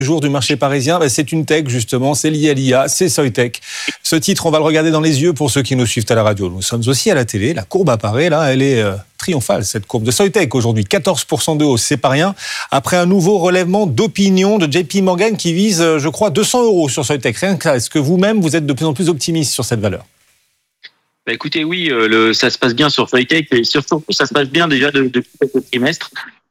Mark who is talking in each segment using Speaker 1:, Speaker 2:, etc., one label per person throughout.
Speaker 1: Jour du marché parisien, c'est une tech justement, c'est lié à l'IA, c'est Soitec. Ce titre, on va le regarder dans les yeux pour ceux qui nous suivent à la radio. Nous sommes aussi à la télé, la courbe apparaît là, elle est triomphale cette courbe de Soitec aujourd'hui, 14% de hausse, c'est pas rien. Après un nouveau relèvement d'opinion de JP Morgan qui vise, je crois, 200 € sur Soitec. Rien que ça, est-ce que vous-même, vous êtes de plus en plus optimiste sur cette valeur ?
Speaker 2: Écoutez, oui, ça se passe bien sur Soitec et surtout ça se passe bien déjà depuis quelques trimestres.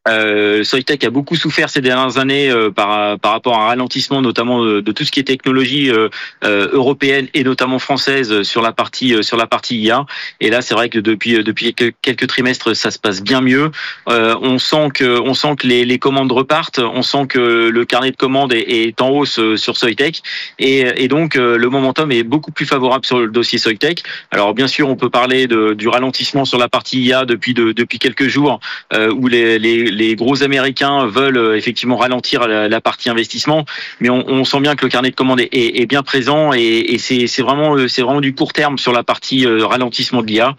Speaker 2: Soitec a beaucoup souffert ces dernières années par rapport à un ralentissement notamment de tout ce qui est technologie européenne et notamment française sur la partie IA. Et là, c'est vrai que depuis quelques trimestres, ça se passe bien mieux. On sent que les commandes repartent. On sent que le carnet de commandes est en hausse sur Soitec et donc le momentum est beaucoup plus favorable sur le dossier Soitec. Alors bien sûr, on peut parler du ralentissement sur la partie IA depuis quelques jours où les gros Américains veulent effectivement ralentir la partie investissement, mais on sent bien que le carnet de commandes est bien présent et c'est vraiment du court terme sur la partie ralentissement de l'IA.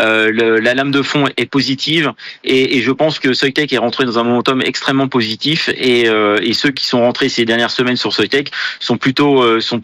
Speaker 2: La lame de fond est positive et je pense que Soitec est rentré dans un momentum extrêmement positif et ceux qui sont rentrés ces dernières semaines sur Soitec sont plutôt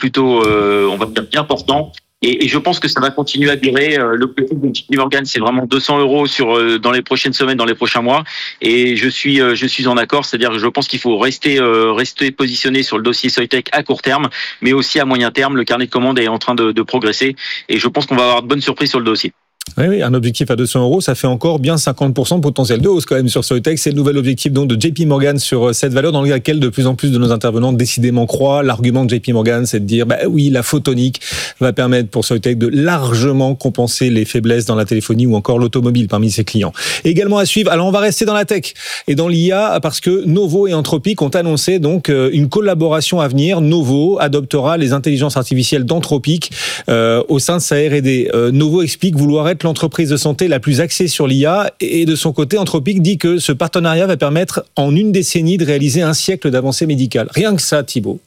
Speaker 2: on va dire bien portants. Et je pense que ça va continuer à durer. L'objectif de JP Morgan, c'est vraiment 200 € dans les prochaines semaines, dans les prochains mois. Et je suis en accord, c'est-à-dire que je pense qu'il faut rester positionné sur le dossier Soitec à court terme, mais aussi à moyen terme. Le carnet de commandes est en train de progresser, et je pense qu'on va avoir de bonnes surprises sur le dossier.
Speaker 1: Oui, un objectif à 200 €, ça fait encore bien 50% de potentiel de hausse quand même sur Soitec. C'est le nouvel objectif donc de JP Morgan sur cette valeur dans laquelle de plus en plus de nos intervenants décidément croient. L'argument de JP Morgan, c'est de dire oui, la photonique va permettre pour Soitec de largement compenser les faiblesses dans la téléphonie ou encore l'automobile parmi ses clients. Également à suivre, alors on va rester dans la tech et dans l'IA parce que Novo et Anthropic ont annoncé donc une collaboration à venir. Novo adoptera les intelligences artificielles d'Anthropic au sein de sa R&D. Novo explique vouloir être l'entreprise de santé la plus axée sur l'IA et de son côté, Anthropic dit que ce partenariat va permettre en une décennie de réaliser un siècle d'avancées médicales. Rien que ça, Thibaut.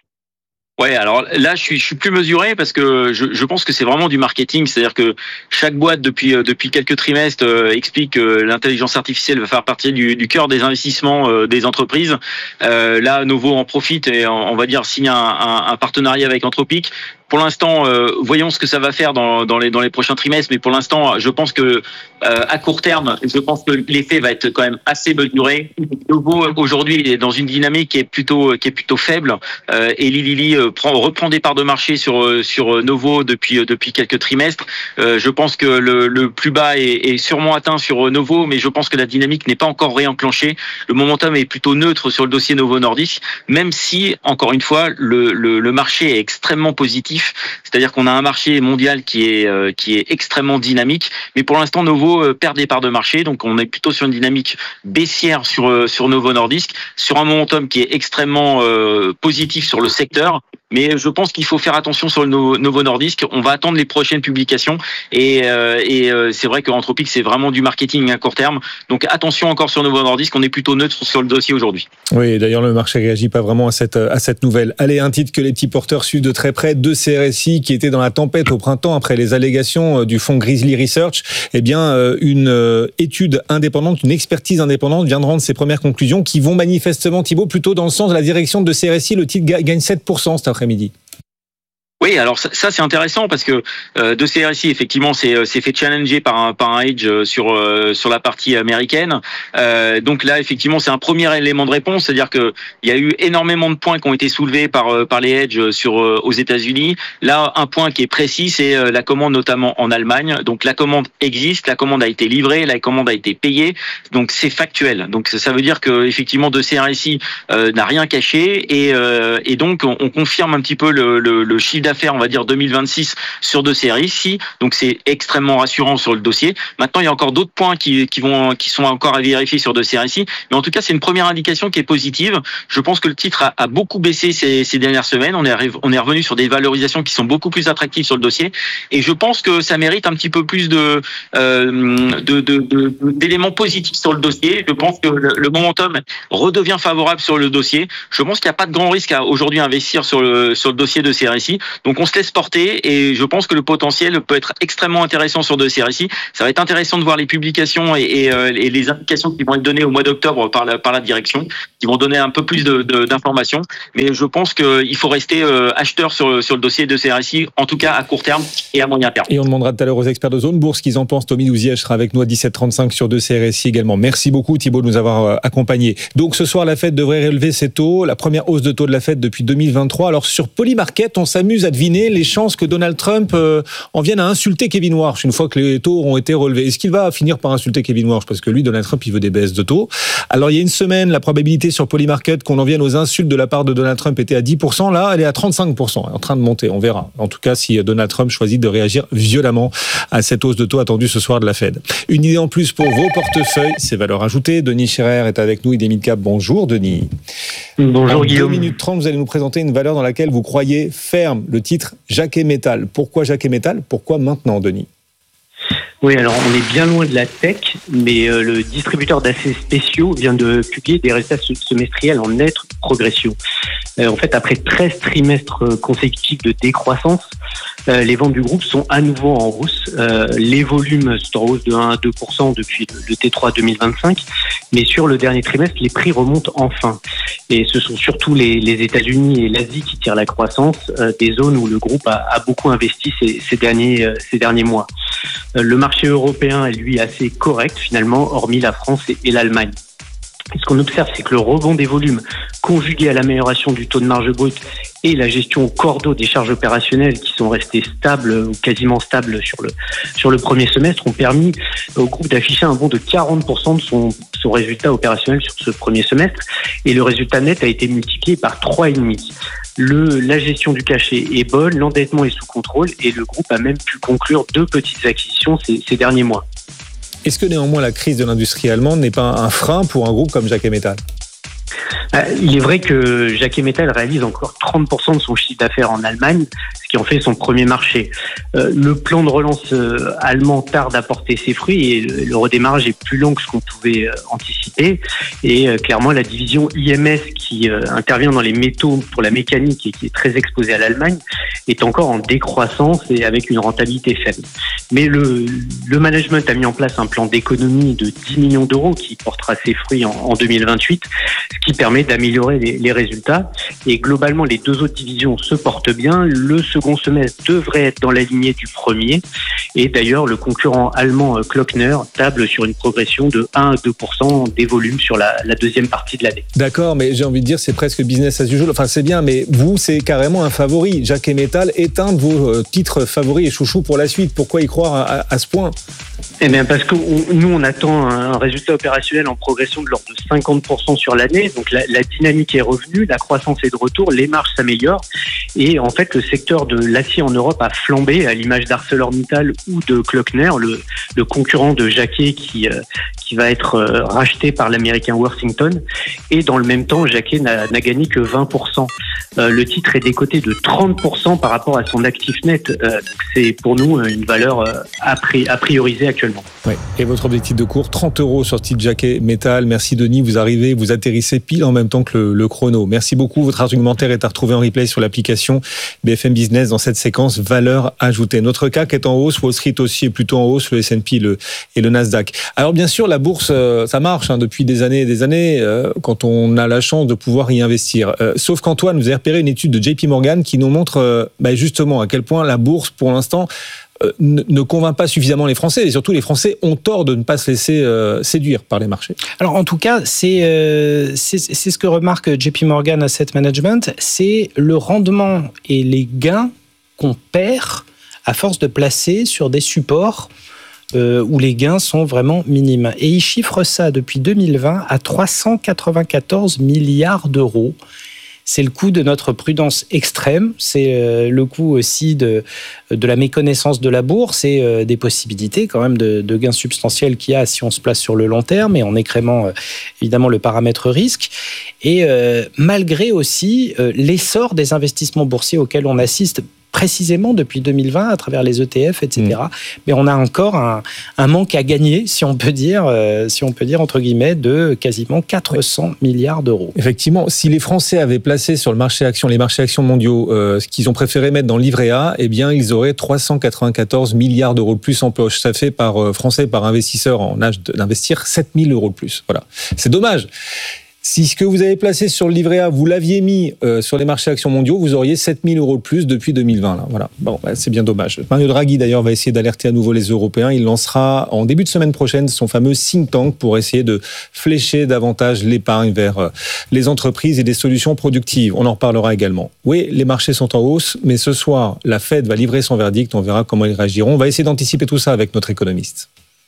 Speaker 2: Ouais, alors là, je suis plus mesuré parce que je pense que c'est vraiment du marketing, c'est-à-dire que chaque boîte depuis quelques trimestres explique que l'intelligence artificielle va faire partie du cœur des investissements des entreprises. Là, Novo en profite et on va dire signe un partenariat avec Anthropic. Pour l'instant, voyons ce que ça va faire dans les prochains trimestres, mais pour l'instant, je pense que à court terme, je pense que l'effet va être quand même assez mesuré. Novo aujourd'hui est dans une dynamique qui est plutôt faible et Lilly reprend des parts de marché sur Novo depuis quelques trimestres. Je pense que le plus bas est sûrement atteint sur Novo, mais je pense que la dynamique n'est pas encore réenclenchée. Le momentum est plutôt neutre sur le dossier Novo Nordisk, même si encore une fois le marché est extrêmement positif. C'est-à-dire qu'on a un marché mondial qui est extrêmement dynamique, mais pour l'instant Novo perd des parts de marché, donc on est plutôt sur une dynamique baissière sur Novo Nordisk, sur un momentum qui est extrêmement positif sur le secteur. Mais je pense qu'il faut faire attention sur le Novo Nordisk. On va attendre les prochaines publications et c'est vrai que Anthropic c'est vraiment du marketing à court terme. Donc attention encore sur Novo Nordisk. On est plutôt neutre sur le dossier aujourd'hui.
Speaker 1: Oui, d'ailleurs le marché réagit pas vraiment à cette nouvelle. Allez, un titre que les petits porteurs suivent de très près, de CRSI qui était dans la tempête au printemps après les allégations du fonds Grizzly Research. Eh bien, une étude indépendante, une expertise indépendante vient de rendre ses premières conclusions qui vont manifestement, Thibaut, plutôt dans le sens de la direction de CRSI. Le titre gagne 7% cet après-midi.
Speaker 2: Oui, alors ça c'est intéressant parce que de CRSI effectivement c'est fait challenger par un hedge sur la partie américaine. Donc là effectivement c'est un premier élément de réponse, c'est-à-dire que il y a eu énormément de points qui ont été soulevés par les hedges aux États-Unis. Là un point qui est précis, c'est la commande notamment en Allemagne. Donc la commande existe, la commande a été livrée, la commande a été payée. Donc c'est factuel. Donc ça veut dire que effectivement de CRSI n'a rien caché et donc on confirme un petit peu le chiffre d'affaires, on va dire 2026 sur de CRSI, donc c'est extrêmement rassurant sur le dossier. Maintenant, il y a encore d'autres points qui sont encore à vérifier sur de CRSI, mais en tout cas, c'est une première indication qui est positive. Je pense que le titre a beaucoup baissé ces dernières semaines. On est revenu sur des valorisations qui sont beaucoup plus attractives sur le dossier, et je pense que ça mérite un petit peu plus d'éléments positifs sur le dossier. Je pense que le momentum redevient favorable sur le dossier. Je pense qu'il n'y a pas de grand risque à aujourd'hui investir sur le dossier de CRSI. Donc on se laisse porter et je pense que le potentiel peut être extrêmement intéressant sur dossier récit. Ça va être intéressant de voir les publications et les indications qui vont être données au mois d'octobre par la direction, qui vont donner un peu plus d'informations. Mais je pense qu'il faut rester acheteur sur le dossier de CRSI, en tout cas à court terme et à moyen terme.
Speaker 1: Et on demandera tout à l'heure aux experts de Zone Bourse ce qu'ils en pensent. Tommy Douziège sera avec nous à 17h35 sur 2CRSI également. Merci beaucoup Thibaut de nous avoir accompagnés. Donc ce soir, la Fed devrait relever ses taux. La première hausse de taux de la Fed depuis 2023. Alors sur Polymarket, on s'amuse à deviner les chances que Donald Trump en vienne à insulter Kevin Warsh une fois que les taux auront été relevés. Est-ce qu'il va finir par insulter Kevin Warsh? Parce que lui, Donald Trump, il veut des baisses de taux. Alors il y a une semaine, la probabilité sur Polymarket qu'on en vienne aux insultes de la part de Donald Trump était à 10%. Là, elle est à 35%. Elle est en train de monter. On verra. En tout cas, si Donald Trump choisit de réagir violemment à cette hausse de taux attendue ce soir de la Fed. Une idée en plus pour vos portefeuilles, c'est valeur ajoutée. Denis Scherer est avec nous, IDMidCap. Bonjour Denis.
Speaker 3: Bonjour Guillaume.
Speaker 1: En 2 minutes 30, vous allez nous présenter une valeur dans laquelle vous croyez ferme, le titre Jacquet Metal. Pourquoi Jacquet Metal? Pourquoi maintenant, Denis?
Speaker 3: Oui, alors on est bien loin de la tech, mais le distributeur d'aciers spéciaux vient de publier des résultats semestriels en nette progression. En fait, après 13 trimestres consécutifs de décroissance, les ventes du groupe sont à nouveau en hausse. Les volumes sont en hausse de 1 à 2% depuis le T3 2025, mais sur le dernier trimestre, les prix remontent enfin. Et ce sont surtout les États-Unis et l'Asie qui tirent la croissance, des zones où le groupe a beaucoup investi ces derniers mois. Le marché européen est lui assez correct finalement, hormis la France et l'Allemagne. Et ce qu'on observe, c'est que le rebond des volumes, conjugué à l'amélioration du taux de marge brute et la gestion au cordeau des charges opérationnelles qui sont restées stables ou quasiment stables sur le premier semestre, ont permis au groupe d'afficher un bond de 40% de son résultat opérationnel sur ce premier semestre. Et le résultat net a été multiplié par 3,5. La gestion du cash est bonne, l'endettement est sous contrôle et le groupe a même pu conclure 2 petites acquisitions ces derniers mois.
Speaker 1: Est-ce que néanmoins la crise de l'industrie allemande n'est pas un frein pour un groupe comme Jacquet Metal?
Speaker 3: Il est vrai que Jacquet Metal réalise encore 30% de son chiffre d'affaires en Allemagne, ce qui en fait son premier marché. Le plan de relance allemand tarde à porter ses fruits et le redémarrage est plus long que ce qu'on pouvait anticiper. Et clairement, la division IMS qui intervient dans les métaux pour la mécanique et qui est très exposée à l'Allemagne est encore en décroissance et avec une rentabilité faible. Mais le management a mis en place un plan d'économie de 10 millions d'euros qui portera ses fruits en 2028, ce qui permet d'améliorer les résultats. Et globalement, les 2 autres divisions se portent bien. Le second semestre devrait être dans la lignée du premier. Et d'ailleurs, le concurrent allemand Klöckner table sur une progression de 1 à 2% des volumes sur la deuxième partie de l'année.
Speaker 1: D'accord, mais j'ai envie de dire, c'est presque business as usual. Enfin, c'est bien, mais vous, c'est carrément un favori. Jacquet Metal est un de vos titres favoris et chouchous pour la suite. Pourquoi y croire à ce point?
Speaker 3: Eh bien, parce que nous, on attend un résultat opérationnel en progression de l'ordre de 50% sur l'année. Donc, la dynamique est revenue, la croissance est de retour, les marges s'améliorent. Et en fait, le secteur de l'acier en Europe a flambé, à l'image d'ArcelorMittal ou de Klöckner, le concurrent de Jacquet qui va être racheté par l'américain Worthington. Et dans le même temps, Jacquet n'a gagné que 20%. Le titre est décoté de 30% par rapport à son actif net. Donc c'est pour nous une valeur à prioriser actuellement.
Speaker 1: Oui. Et votre objectif de cours, 30 € sur titre Jacquet Metal. Merci Denis, vous atterrissez pile en même temps que le chrono. Merci beaucoup. Votre argumentaire est à retrouver en replay sur l'application BFM Business dans cette séquence valeur ajoutée. Notre CAC est en hausse, Wall Street aussi est plutôt en hausse, le S&P et le Nasdaq. Alors bien sûr, la bourse, ça marche depuis des années et des années quand on a la chance de pouvoir y investir. Sauf qu'Antoine, vous avez repéré une étude de JP Morgan qui nous montre justement à quel point la bourse, pour l'instant, ne convainc pas suffisamment les Français. Et surtout, les Français ont tort de ne pas se laisser séduire par les marchés.
Speaker 4: Alors, en tout cas, c'est ce que remarque JP Morgan Asset Management, c'est le rendement et les gains qu'on perd à force de placer sur des supports où les gains sont vraiment minimes. Et ils chiffrent ça depuis 2020 à 394 milliards d'euros. C'est le coût de notre prudence extrême, c'est le coût aussi de la méconnaissance de la bourse et des possibilités quand même de gains substantiels qu'il y a si on se place sur le long terme et en écrémant évidemment le paramètre risque. Et malgré aussi l'essor des investissements boursiers auxquels on assiste, précisément depuis 2020 à travers les ETF, etc. Mais on a encore un manque à gagner, si on peut dire entre guillemets, de quasiment 400 milliards d'euros.
Speaker 1: Effectivement, si les Français avaient placé sur le marché actions, les marchés actions mondiaux, ce qu'ils ont préféré mettre dans le livret A, eh bien, ils auraient 394 milliards d'euros de plus en poche. Ça fait par Français, par investisseur en âge d'investir 7 000 euros de plus. Voilà. C'est dommage. Si ce que vous avez placé sur le livret A, vous l'aviez mis sur les marchés actions mondiaux, vous auriez 7 000 euros de plus depuis 2020. Là. Voilà. Bon, c'est bien dommage. Mario Draghi, d'ailleurs, va essayer d'alerter à nouveau les Européens. Il lancera en début de semaine prochaine son fameux think tank pour essayer de flécher davantage l'épargne vers les entreprises et des solutions productives. On en reparlera également. Oui, les marchés sont en hausse, mais ce soir, la Fed va livrer son verdict. On verra comment ils réagiront. On va essayer d'anticiper tout ça avec notre économiste.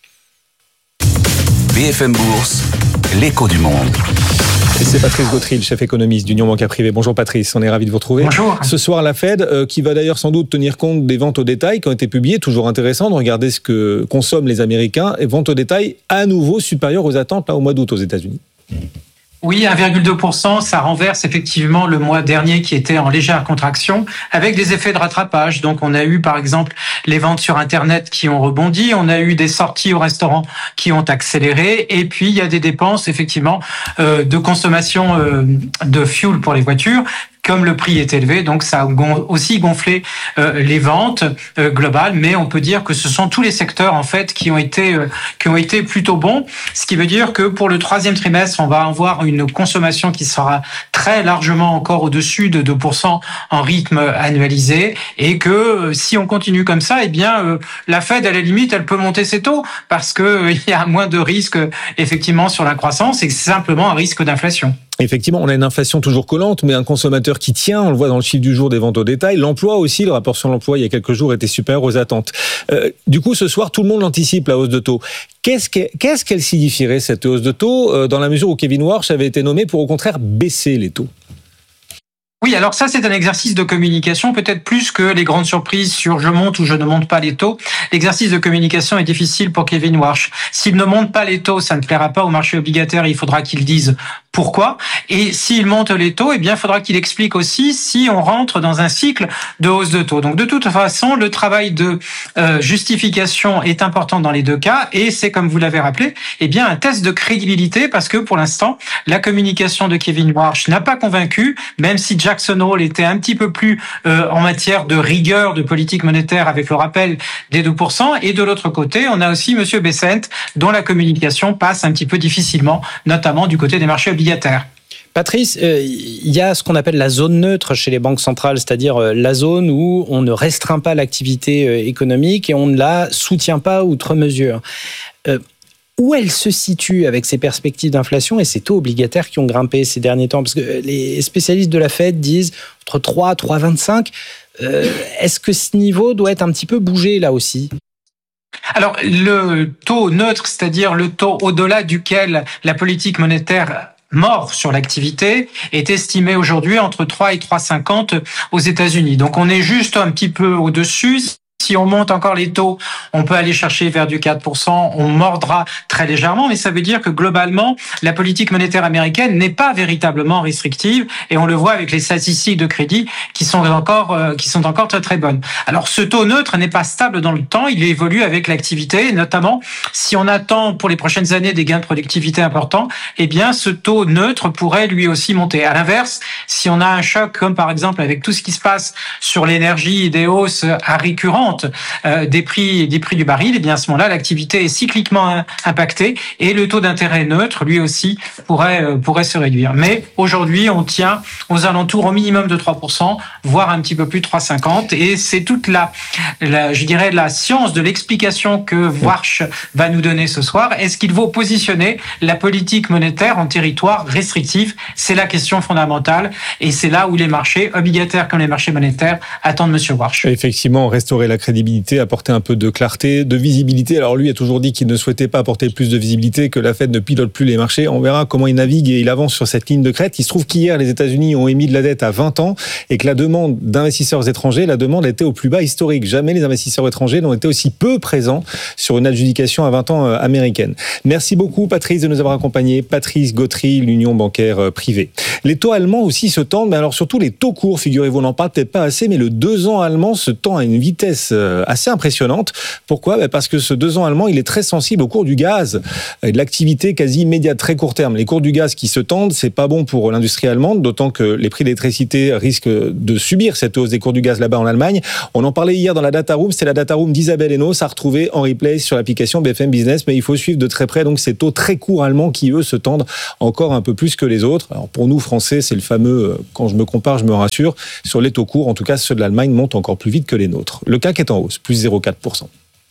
Speaker 5: BFM Bourse, l'écho du monde.
Speaker 1: Et c'est Patrice Gautry, le chef économiste d'Union Bancaire Privée. Bonjour Patrice, on est ravi de vous retrouver.
Speaker 6: Bonjour.
Speaker 1: Ce soir, la Fed, qui va d'ailleurs sans doute tenir compte des ventes au détail qui ont été publiées, toujours intéressant de regarder ce que consomment les Américains, et ventes au détail à nouveau supérieures aux attentes là, au mois d'août aux États-Unis.
Speaker 6: Oui, 1,2%, ça renverse effectivement le mois dernier qui était en légère contraction avec des effets de rattrapage. Donc on a eu par exemple les ventes sur Internet qui ont rebondi, on a eu des sorties au restaurant qui ont accéléré et puis il y a des dépenses effectivement de consommation de fuel pour les voitures. Comme le prix est élevé, donc ça a aussi gonflé les ventes globales, mais on peut dire que ce sont tous les secteurs en fait qui ont été plutôt bons, ce qui veut dire que pour le troisième trimestre, on va avoir une consommation qui sera très largement encore au-dessus de 2% en rythme annualisé, et que si on continue comme ça, eh bien la Fed à la limite, elle peut monter ses taux parce que il y a moins de risques effectivement sur la croissance et que c'est simplement un risque d'inflation.
Speaker 1: Effectivement, on a une inflation toujours collante, mais un consommateur qui tient, on le voit dans le chiffre du jour des ventes au détail. L'emploi aussi, le rapport sur l'emploi il y a quelques jours était supérieur aux attentes. Du coup, ce soir, tout le monde anticipe la hausse de taux. Qu'est-ce qu'elle signifierait, cette hausse de taux, dans la mesure où Kevin Warsh avait été nommé pour au contraire baisser les taux ?
Speaker 6: Oui, alors ça, c'est un exercice de communication, peut-être plus que les grandes surprises sur je monte ou je ne monte pas les taux. L'exercice de communication est difficile pour Kevin Warsh. S'il ne monte pas les taux, ça ne plaira pas au marché obligataire, il faudra qu'il dise pourquoi. Et s'il monte les taux, eh bien, il faudra qu'il explique aussi si on rentre dans un cycle de hausse de taux. Donc, de toute façon, le travail de justification est important dans les deux cas, et c'est, comme vous l'avez rappelé, eh bien, un test de crédibilité, parce que pour l'instant, la communication de Kevin Warsh n'a pas convaincu, même si Jackson Hole était un petit peu plus en matière de rigueur de politique monétaire avec le rappel des 2%. Et de l'autre côté, on a aussi Monsieur Bessent, dont la communication passe un petit peu difficilement, notamment du côté des marchés obligataires.
Speaker 4: Patrice, il y a ce qu'on appelle la zone neutre chez les banques centrales, c'est-à-dire la zone où on ne restreint pas l'activité économique et on ne la soutient pas outre mesure. Où elle se situe avec ces perspectives d'inflation et ces taux obligataires qui ont grimpé ces derniers temps? Parce que les spécialistes de la Fed disent entre 3 et 3,25. Est-ce que ce niveau doit être un petit peu bougé là aussi?
Speaker 6: Alors, le taux neutre, c'est-à-dire le taux au-delà duquel la politique monétaire mort sur l'activité, est estimé aujourd'hui entre 3 et 3,50 aux États-Unis. Donc, on est juste un petit peu au-dessus. Si on monte encore les taux, on peut aller chercher vers du 4%, on mordra très légèrement, mais ça veut dire que globalement, la politique monétaire américaine n'est pas véritablement restrictive, et on le voit avec les statistiques de crédit qui sont encore très très bonnes. Alors ce taux neutre n'est pas stable dans le temps, il évolue avec l'activité, et notamment si on attend pour les prochaines années des gains de productivité importants, eh bien ce taux neutre pourrait lui aussi monter. À l'inverse, si on a un choc comme par exemple avec tout ce qui se passe sur l'énergie et des hausses à récurrentes des prix du baril, et bien à ce moment-là, l'activité est cycliquement impactée et le taux d'intérêt neutre, lui aussi, pourrait se réduire. Mais aujourd'hui, on tient aux alentours au minimum de 3%, voire un petit peu plus de 3,50, et c'est toute je dirais, la science de l'explication que Warsh va nous donner ce soir. Est-ce qu'il faut positionner la politique monétaire en territoire restrictif? C'est la question fondamentale, et c'est là où les marchés obligataires comme les marchés monétaires attendent Monsieur Warsh.
Speaker 1: Effectivement, restaurer la crédibilité, apporter un peu de clarté, de visibilité. Alors lui a toujours dit qu'il ne souhaitait pas apporter plus de visibilité, que la Fed ne pilote plus les marchés. On verra comment il navigue et il avance sur cette ligne de crête. Il se trouve qu'hier, les États-Unis ont émis de la dette à 20 ans et que la demande d'investisseurs étrangers, la demande était au plus bas historique. Jamais les investisseurs étrangers n'ont été aussi peu présents sur une adjudication à 20 ans américaine. Merci beaucoup Patrice de nous avoir accompagnés. Patrice Gautry, l'Union bancaire privée. Les taux allemands aussi se tendent, mais alors surtout les taux courts, figurez-vous, on n'en parle peut-être pas assez, mais le 2 ans allemand se tend à une vitesse assez impressionnante. Pourquoi ? Parce que ce 2 ans allemand, il est très sensible au cours du gaz et de l'activité quasi immédiate, très court terme. Les cours du gaz qui se tendent, c'est pas bon pour l'industrie allemande, d'autant que les prix d'électricité risquent de subir cette hausse des cours du gaz là-bas en Allemagne. On en parlait hier dans la data room, c'est la data room d'Isabelle Henault, ça a retrouvé en replay sur l'application BFM Business, mais il faut suivre de très près donc ces taux très courts allemands qui eux se tendent encore un peu plus que les autres. Alors pour nous Français, c'est le fameux quand je me compare, je me rassure. Sur les taux courts, en tout cas ceux de l'Allemagne montent encore plus vite que les nôtres. Le CAC est en hausse, plus 0,4%.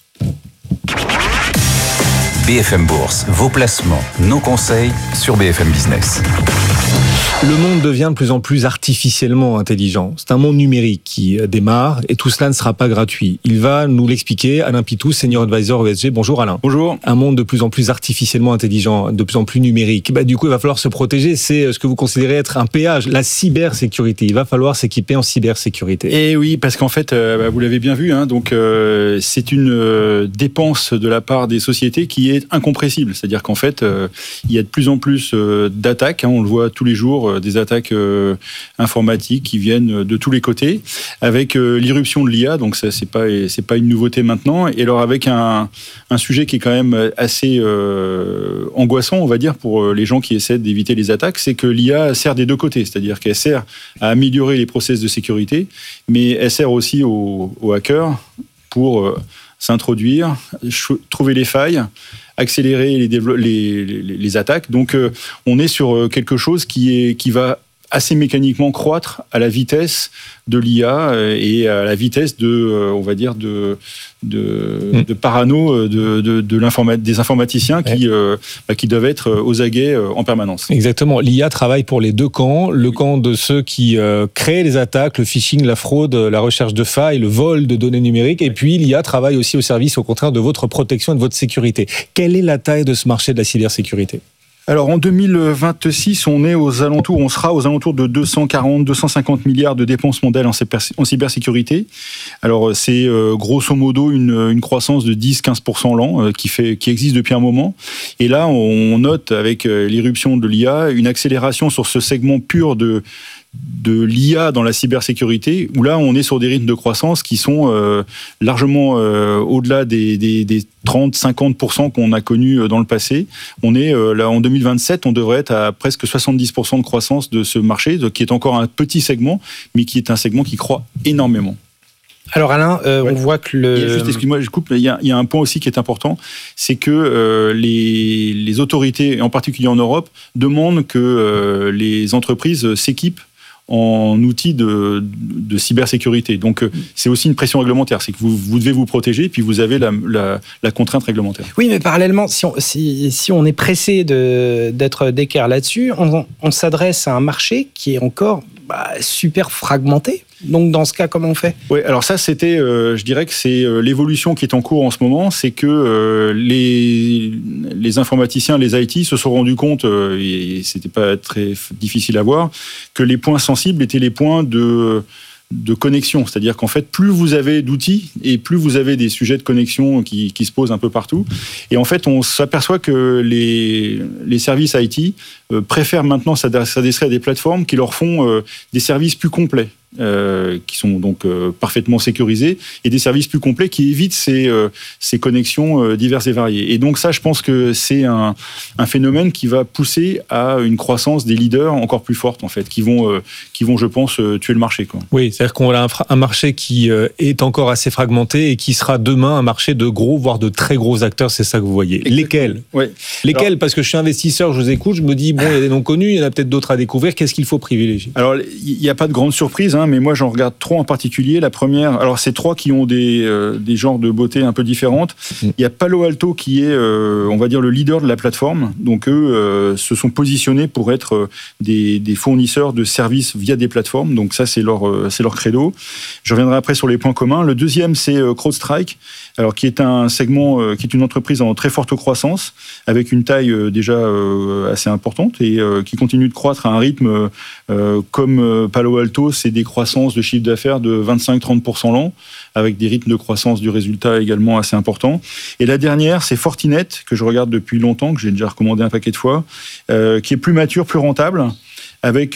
Speaker 5: BFM Bourse, vos placements, nos conseils sur BFM Business.
Speaker 1: Le monde devient de plus en plus artificiellement intelligent. C'est un monde numérique qui démarre et tout cela ne sera pas gratuit. Il va nous l'expliquer. Alain Pitou, Senior Advisor ESG. Bonjour Alain.
Speaker 7: Bonjour.
Speaker 1: Un monde de plus en plus artificiellement intelligent, de plus en plus numérique. Du coup, il va falloir se protéger. C'est ce que vous considérez être un péage, la cybersécurité. Il va falloir s'équiper en cybersécurité.
Speaker 7: Et oui, parce qu'en fait, vous l'avez bien vu, donc c'est une dépense de la part des sociétés qui est incompressible. C'est-à-dire qu'en fait, il y a de plus en plus d'attaques. On le voit tous les jours, des attaques informatiques qui viennent de tous les côtés, avec l'irruption de l'IA. Donc ça, c'est pas une nouveauté maintenant. Et alors avec un sujet qui est quand même assez angoissant, on va dire, pour les gens qui essaient d'éviter les attaques, c'est que l'IA sert des deux côtés. C'est-à-dire qu'elle sert à améliorer les process de sécurité, mais elle sert aussi aux hackers pour s'introduire, trouver les failles, accélérer les attaques. Donc, on est sur quelque chose qui va assez mécaniquement croître à la vitesse de l'IA et à la vitesse on va dire, de parano des informaticiens qui doivent être aux aguets en permanence.
Speaker 1: Exactement. L'IA travaille pour les deux camps. Le camp de ceux qui créent les attaques, le phishing, la fraude, la recherche de failles, le vol de données numériques. Et puis, l'IA travaille aussi au service, au contraire, de votre protection et de votre sécurité. Quelle est la taille de ce marché de la cybersécurité ?
Speaker 7: Alors en 2026, on sera aux alentours de 240-250 milliards de dépenses mondiales en cybersécurité. Alors c'est grosso modo une croissance de 10-15% l'an qui existe depuis un moment. Et là, on note avec l'irruption de l'IA une accélération sur ce segment pur de l'IA dans la cybersécurité, où là on est sur des rythmes de croissance qui sont largement au-delà des 30-50% qu'on a connus dans le passé. On est là en 2027, on devrait être à presque 70% de croissance de ce marché, qui est encore un petit segment, mais qui est un segment qui croît énormément.
Speaker 4: Alors Alain, on voit que
Speaker 7: excuse-moi, je coupe. Il y a un point aussi qui est important, c'est que les autorités, en particulier en Europe, demandent que les entreprises s'équipent en outils de cybersécurité. Donc, c'est aussi une pression réglementaire. C'est que vous devez vous protéger, puis vous avez la contrainte réglementaire.
Speaker 4: Oui, mais parallèlement, si on est pressé d'être d'équerre là-dessus, on s'adresse à un marché qui est encore super fragmenté. Donc, dans ce cas, comment on fait ?
Speaker 7: Oui, alors ça, je dirais que c'est l'évolution qui est en cours en ce moment. C'est que les informaticiens, les IT se sont rendus compte, et c'était pas très difficile à voir, que les points sensibles étaient les points de connexion. C'est-à-dire qu'en fait, plus vous avez d'outils et plus vous avez des sujets de connexion qui se posent un peu partout. Et en fait, on s'aperçoit que les services IT préfèrent maintenant s'adresser à des plateformes qui leur font des services plus complets. Qui sont donc parfaitement sécurisés, et des services plus complets qui évitent ces connexions diverses et variées. Et donc ça, je pense que c'est un phénomène qui va pousser à une croissance des leaders encore plus forte, en fait, qui vont je pense, tuer le marché, quoi.
Speaker 1: Oui, c'est-à-dire qu'on a un marché qui est encore assez fragmenté et qui sera demain un marché de gros, voire de très gros acteurs, c'est ça que vous voyez. Exactement. Lesquels ?
Speaker 7: Ouais.
Speaker 1: Lesquels ? Parce que je suis investisseur, je vous écoute, je me dis, il y a des noms connus, il y en a peut-être d'autres à découvrir, qu'est-ce qu'il faut privilégier ?
Speaker 7: Alors, il n'y a pas de grande surprise, bien, mais moi j'en regarde 3 en particulier. La première, alors c'est 3 qui ont des genres de beauté un peu différentes. Il y a Palo Alto qui est, on va dire, le leader de la plateforme. Donc eux se sont positionnés pour être des fournisseurs de services via des plateformes. Donc ça, c'est leur credo. Je reviendrai après sur les points communs. Le deuxième, c'est CrowdStrike, alors qui est un segment, qui est une entreprise en très forte croissance, avec une taille déjà assez importante et qui continue de croître à un rythme comme Palo Alto, c'est des croissances de chiffre d'affaires de 25-30% l'an, avec des rythmes de croissance du résultat également assez importants. Et la dernière, c'est Fortinet, que je regarde depuis longtemps, que j'ai déjà recommandé un paquet de fois, qui est plus mature, plus rentable, avec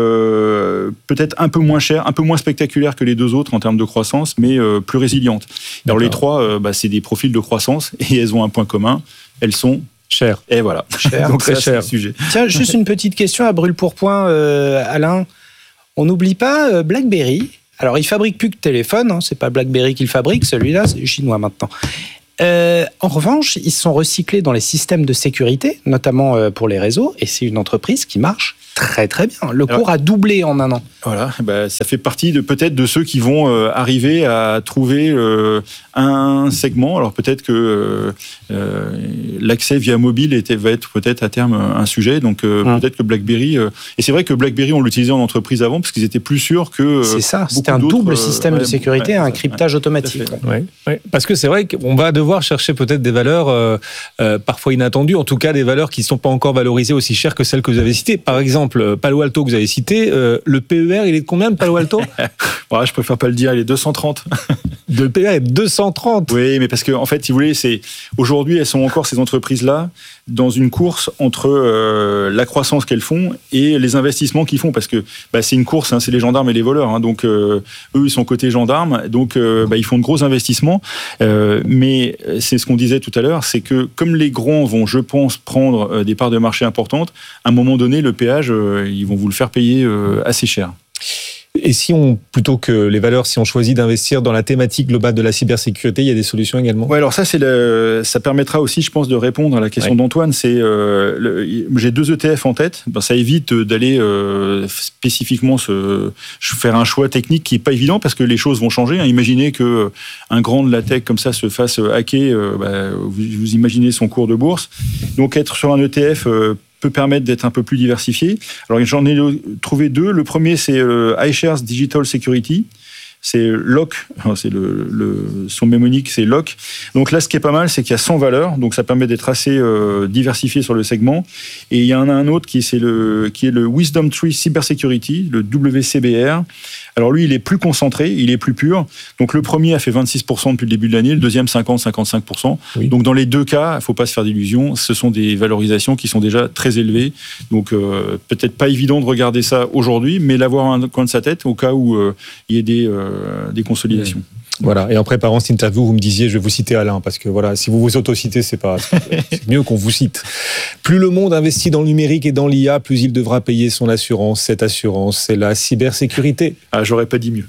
Speaker 7: peut-être un peu moins cher, un peu moins spectaculaire que les 2 autres en termes de croissance, mais plus résiliente. Alors les 3, c'est des profils de croissance, et elles ont un point commun, elles sont
Speaker 1: chères.
Speaker 7: Et voilà.
Speaker 4: Cher.
Speaker 7: Donc
Speaker 1: très
Speaker 7: ça,
Speaker 1: cher.
Speaker 7: c'est le sujet.
Speaker 4: Tiens, juste une petite question à brûle-pourpoint, Alain. On n'oublie pas BlackBerry. Alors, il fabrique plus que téléphone, hein, c'est pas BlackBerry qui le fabrique, celui-là, c'est chinois maintenant. En revanche, ils sont recyclés dans les systèmes de sécurité, notamment pour les réseaux, et c'est une entreprise qui marche très très bien. Le cours a doublé en un an.
Speaker 7: Voilà, ça fait partie peut-être de ceux qui vont arriver à trouver un segment. Alors peut-être que l'accès via mobile va être peut-être à terme un sujet. Donc peut-être que BlackBerry... et c'est vrai que BlackBerry, on l'utilisait en entreprise avant parce qu'ils étaient plus sûrs que...
Speaker 4: C'est ça, c'était un double système de sécurité, un cryptage automatique.
Speaker 1: Ouais. Parce que c'est vrai qu'on va devoir chercher peut-être des valeurs parfois inattendues, en tout cas des valeurs qui ne sont pas encore valorisées aussi chères que celles que vous avez citées. Par exemple, Palo Alto que vous avez cité, le PER, il est de combien de Palo Alto?
Speaker 7: Je préfère pas le dire, il est 230.
Speaker 1: Le PER est 230.
Speaker 7: Oui, mais parce que en fait, si vous voulez, aujourd'hui, elles sont encore ces entreprises-là dans une course entre la croissance qu'elles font et les investissements qu'ils font, parce que c'est une course, hein, c'est les gendarmes et les voleurs, hein, donc eux ils sont côté gendarmes, donc ils font de gros investissements, mais c'est ce qu'on disait tout à l'heure, c'est que comme les grands vont, je pense, prendre des parts de marché importantes, à un moment donné, le péage, ils vont vous le faire payer assez cher.
Speaker 1: Et plutôt que les valeurs, si on choisit d'investir dans la thématique globale de la cybersécurité, il y a des solutions également?
Speaker 7: Ouais, alors ça, ça permettra aussi, je pense, de répondre à la question d'Antoine. J'ai 2 ETF en tête. Ça évite d'aller spécifiquement faire un choix technique qui est pas évident parce que les choses vont changer. Imaginez que un grand de la tech comme ça se fasse hacker, vous imaginez son cours de bourse. Donc être sur un ETF peut permettre d'être un peu plus diversifié. Alors j'en ai trouvé 2. Le premier, c'est iShares Digital Security. C'est LOC, c'est son mémonique, c'est LOC. Donc là, ce qui est pas mal, c'est qu'il y a 100 valeurs, donc ça permet d'être assez diversifié sur le segment. Et il y en a un autre qui est le Wisdom Tree Cybersecurity, le WCBR. Alors lui, il est plus concentré, il est plus pur. Donc le premier a fait 26% depuis le début de l'année, le deuxième 50-55%. Oui. Donc dans les 2 cas, il ne faut pas se faire d'illusions, ce sont des valorisations qui sont déjà très élevées. Donc peut-être pas évident de regarder ça aujourd'hui, mais l'avoir à un coin de sa tête au cas où il y ait des consolidations.
Speaker 1: Voilà. Et en préparant cette interview, vous me disiez, je vais vous citer Alain, parce que voilà, si vous vous auto-citez, c'est mieux qu'on vous cite. Plus le monde investit dans le numérique et dans l'IA, plus il devra payer son assurance. Cette assurance, c'est la cybersécurité.
Speaker 7: J'aurais pas dit mieux.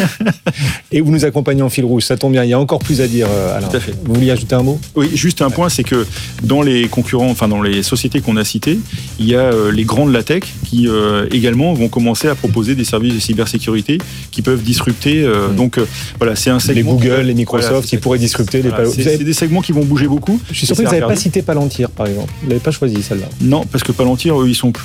Speaker 1: Et vous nous accompagnez en fil rouge, ça tombe bien. Il y a encore plus à dire, Alain.
Speaker 7: Tout à fait.
Speaker 1: Vous vouliez ajouter un mot?
Speaker 7: Oui, juste un point, c'est que dans les concurrents, enfin dans les sociétés qu'on a citées, il y a les grands de la tech qui également vont commencer à proposer des services de cybersécurité qui peuvent disrupter. Donc voilà, c'est un segment.
Speaker 1: Les Google, les Microsoft, qui pourraient disrupter les Palo.
Speaker 7: C'est des segments qui vont bouger beaucoup.
Speaker 1: Je suis surpris que vous n'avez pas cité Palantir, par exemple. Vous n'avez pas choisi celle-là.
Speaker 7: Non, parce que Palantir, eux, ils sont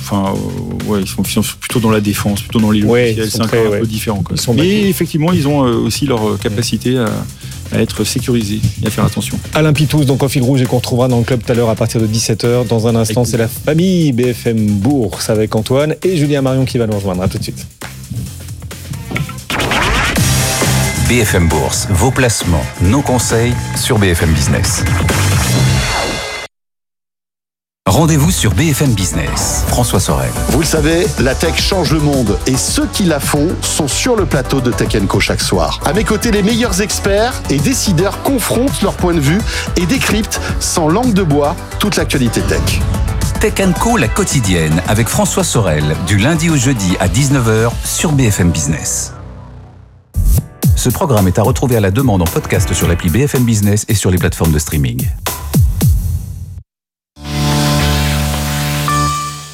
Speaker 7: plutôt dans la défense, plutôt dans les logiciels. C'est encore un peu différent. Mais effectivement, ils ont aussi leur capacité à être sécurisés et à faire attention.
Speaker 1: Alain Pitous, donc en fil rouge, et qu'on retrouvera dans le club tout à l'heure à partir de 17h. Dans un instant, c'est la famille BFM Bourse avec Antoine et Julien Marion qui va nous rejoindre. À tout de suite.
Speaker 5: BFM Bourse, vos placements, nos conseils sur BFM Business. Rendez-vous sur BFM Business. François Sorel.
Speaker 8: Vous le savez, la tech change le monde et ceux qui la font sont sur le plateau de Tech & Co chaque soir. À mes côtés, les meilleurs experts et décideurs confrontent leur point de vue et décryptent sans langue de bois toute l'actualité tech.
Speaker 5: Tech & Co, la quotidienne, avec François Sorel, du lundi au jeudi à 19h sur BFM Business. Ce programme est à retrouver à la demande en podcast sur l'appli BFM Business et sur les plateformes de streaming.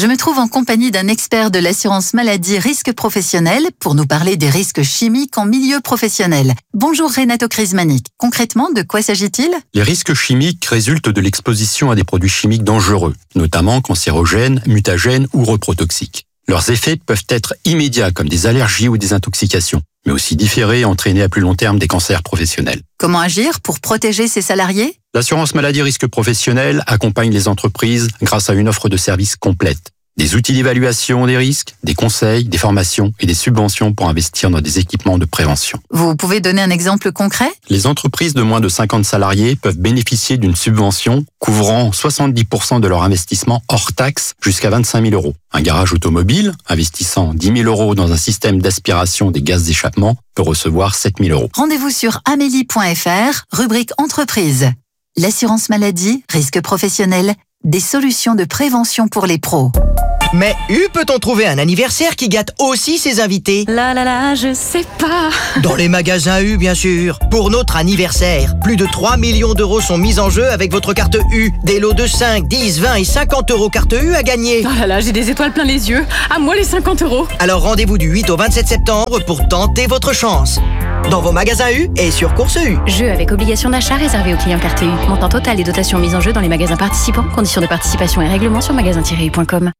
Speaker 9: Je me trouve en compagnie d'un expert de l'assurance maladie risque professionnel pour nous parler des risques chimiques en milieu professionnel. Bonjour Renato Crismanic. Concrètement, de quoi s'agit-il ?
Speaker 10: Les risques chimiques résultent de l'exposition à des produits chimiques dangereux, notamment cancérogènes, mutagènes ou reprotoxiques. Leurs effets peuvent être immédiats comme des allergies ou des intoxications, mais aussi différés et entraîner à plus long terme des cancers professionnels.
Speaker 9: Comment agir pour protéger ses salariés ?
Speaker 10: L'assurance maladie risque professionnel accompagne les entreprises grâce à une offre de services complète. Des outils d'évaluation des risques, des conseils, des formations et des subventions pour investir dans des équipements de prévention.
Speaker 9: Vous pouvez donner un exemple concret ?
Speaker 10: Les entreprises de moins de 50 salariés peuvent bénéficier d'une subvention couvrant 70% de leur investissement hors taxe jusqu'à 25 000 €. Un garage automobile investissant 10 000 € dans un système d'aspiration des gaz d'échappement peut recevoir 7 000 €.
Speaker 9: Rendez-vous sur amélie.fr, rubrique entreprise. L'assurance maladie, risque professionnel, des solutions de prévention pour les pros.
Speaker 11: Mais peut-on trouver un anniversaire qui gâte aussi ses invités ?
Speaker 12: Je sais pas.
Speaker 11: Dans les magasins U, bien sûr. Pour notre anniversaire, plus de 3 millions d'euros sont mis en jeu avec votre carte U. Des lots de 5, 10, 20 et 50 € carte U à gagner.
Speaker 12: J'ai des étoiles plein les yeux. À moi les 50 €.
Speaker 11: Alors rendez-vous du 8 au 27 septembre pour tenter votre chance. Dans vos magasins U et sur Course U.
Speaker 12: Jeu avec obligation d'achat réservé aux clients carte U. Montant total des dotations mises en jeu dans les magasins participants. Conditions de participation et règlements sur magasin-u.com.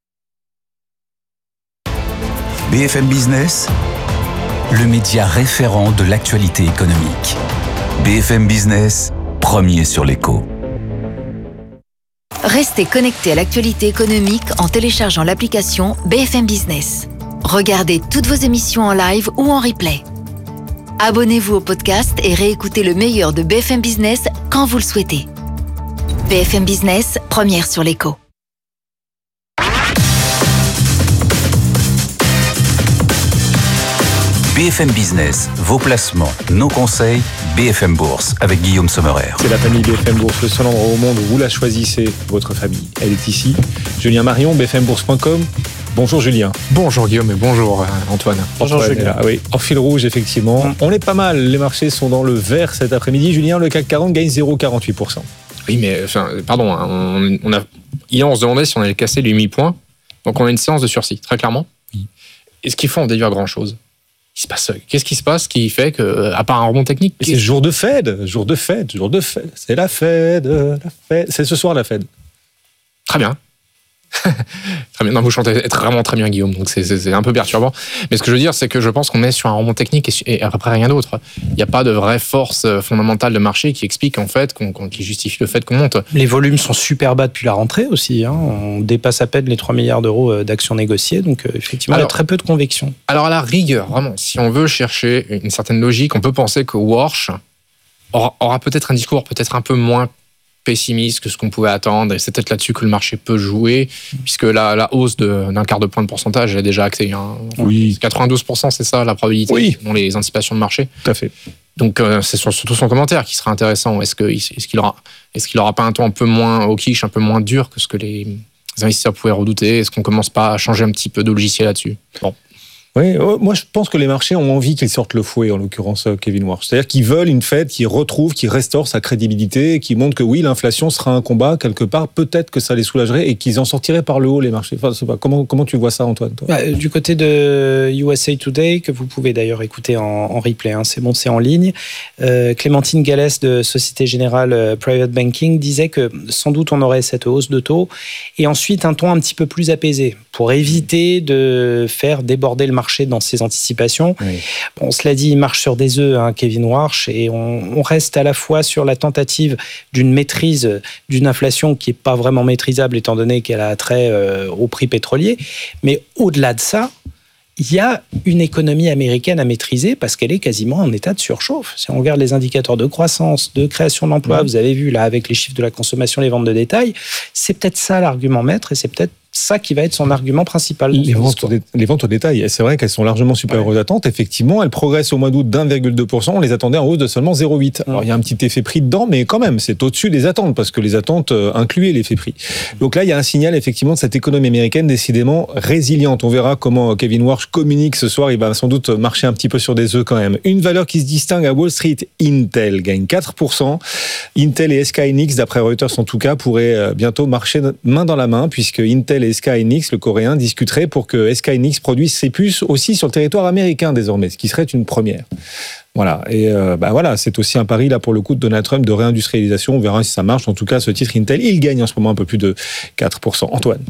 Speaker 5: BFM Business, le média référent de l'actualité économique. BFM Business, premier sur l'écho.
Speaker 9: Restez connecté à l'actualité économique en téléchargeant l'application BFM Business. Regardez toutes vos émissions en live ou en replay. Abonnez-vous au podcast et réécoutez le meilleur de BFM Business quand vous le souhaitez. BFM Business, première sur l'écho.
Speaker 5: BFM Business, vos placements, nos conseils, BFM Bourse, avec Guillaume Sommerer.
Speaker 1: C'est la famille BFM Bourse, le seul endroit au monde où vous la choisissez, votre famille. Elle est ici. Julien Marion, bfmbourse.com. Bonjour Julien.
Speaker 13: Bonjour Guillaume et bonjour Antoine.
Speaker 1: Bonjour Julien. Oui, en fil rouge, effectivement. On est pas mal. Les marchés sont dans le vert cet après-midi. Julien, le CAC 40 gagne 0,48%.
Speaker 13: Oui, mais pardon, hier on se demandait si on allait casser les 8 points. Donc on a une séance de sursis, très clairement. Oui. Est-ce qu'il faut en déduire grand-chose ? Qu'est-ce qui se passe qui fait que, à part un rebond technique...
Speaker 1: C'est jour de Fed. C'est la Fed. C'est ce soir la Fed.
Speaker 13: Très bien. Très bien. Non, vous chantez vraiment très bien, Guillaume, donc c'est un peu perturbant. Mais ce que je veux dire, c'est que je pense qu'on est sur un rebond technique et à peu près rien d'autre. Il n'y a pas de vraie force fondamentale de marché qui explique, en fait, qui justifie le fait qu'on monte.
Speaker 4: Les volumes sont super bas depuis la rentrée aussi. On dépasse à peine les 3 milliards d'euros d'actions négociées. Donc, effectivement, il y a très peu de conviction.
Speaker 13: Alors, à la rigueur, vraiment, si on veut chercher une certaine logique, on peut penser que Warsh aura peut-être un discours peut-être un peu moins pessimiste que ce qu'on pouvait attendre, et c'est peut-être là-dessus que le marché peut jouer, puisque la hausse d'un quart de point de pourcentage est déjà actée. Oui. 92%, c'est ça la probabilité, dans les anticipations de marché.
Speaker 1: Tout à fait.
Speaker 13: Donc c'est surtout son commentaire qui sera intéressant. Est-ce qu'il aura pas un ton un peu moins au quiche, un peu moins dur que ce que les investisseurs pouvaient redouter ? Est-ce qu'on commence pas à changer un petit peu de logiciel là-dessus ? Bon.
Speaker 1: Oui, moi je pense que les marchés ont envie qu'ils sortent le fouet, en l'occurrence Kevin Warsh. C'est-à-dire qu'ils veulent une Fed qui retrouve, qui restaure sa crédibilité, qui montre que oui, l'inflation sera un combat quelque part, peut-être que ça les soulagerait et qu'ils en sortiraient par le haut, les marchés. Enfin, comment tu vois ça, Antoine, toi ?
Speaker 4: Du côté de USA Today, que vous pouvez d'ailleurs écouter en replay, c'est bon, c'est en ligne, Clémentine Gallès de Société Générale Private Banking disait que sans doute on aurait cette hausse de taux et ensuite un ton un petit peu plus apaisé pour éviter de faire déborder le marché dans ses anticipations. Oui. Bon, cela dit, il marche sur des œufs, Kevin Warsh, et on reste à la fois sur la tentative d'une maîtrise d'une inflation qui n'est pas vraiment maîtrisable étant donné qu'elle a trait au prix pétrolier, mais au-delà de ça, il y a une économie américaine à maîtriser parce qu'elle est quasiment en état de surchauffe. Si on regarde les indicateurs de croissance, de création d'emplois, vous avez vu là avec les chiffres de la consommation, les ventes de détail, c'est peut-être ça l'argument maître et c'est peut-être ça qui va être son argument principal.
Speaker 1: Les ventes au détail, c'est vrai qu'elles sont largement supérieures aux attentes. Effectivement, elles progressent au mois d'août d'1,2%. On les attendait en hausse de seulement 0,8%. Alors, il y a un petit effet prix dedans, mais quand même, c'est au-dessus des attentes, parce que les attentes incluaient l'effet prix. Donc là, il y a un signal, effectivement, de cette économie américaine décidément résiliente. On verra comment Kevin Warsh communique ce soir. Il va sans doute marcher un petit peu sur des œufs quand même. Une valeur qui se distingue à Wall Street, Intel, gagne 4%. Intel et SK Hynix, d'après Reuters en tout cas, pourraient bientôt marcher main dans la main, puisque Intel Intel et SK Hynix, le coréen, discuteraient pour que SK Hynix produise ses puces aussi sur le territoire américain désormais, ce qui serait une première. Voilà, et voilà, c'est aussi un pari là pour le coup de Donald Trump de réindustrialisation. On verra si ça marche. En tout cas, ce titre Intel, il gagne en ce moment un peu plus de 4%. Antoine.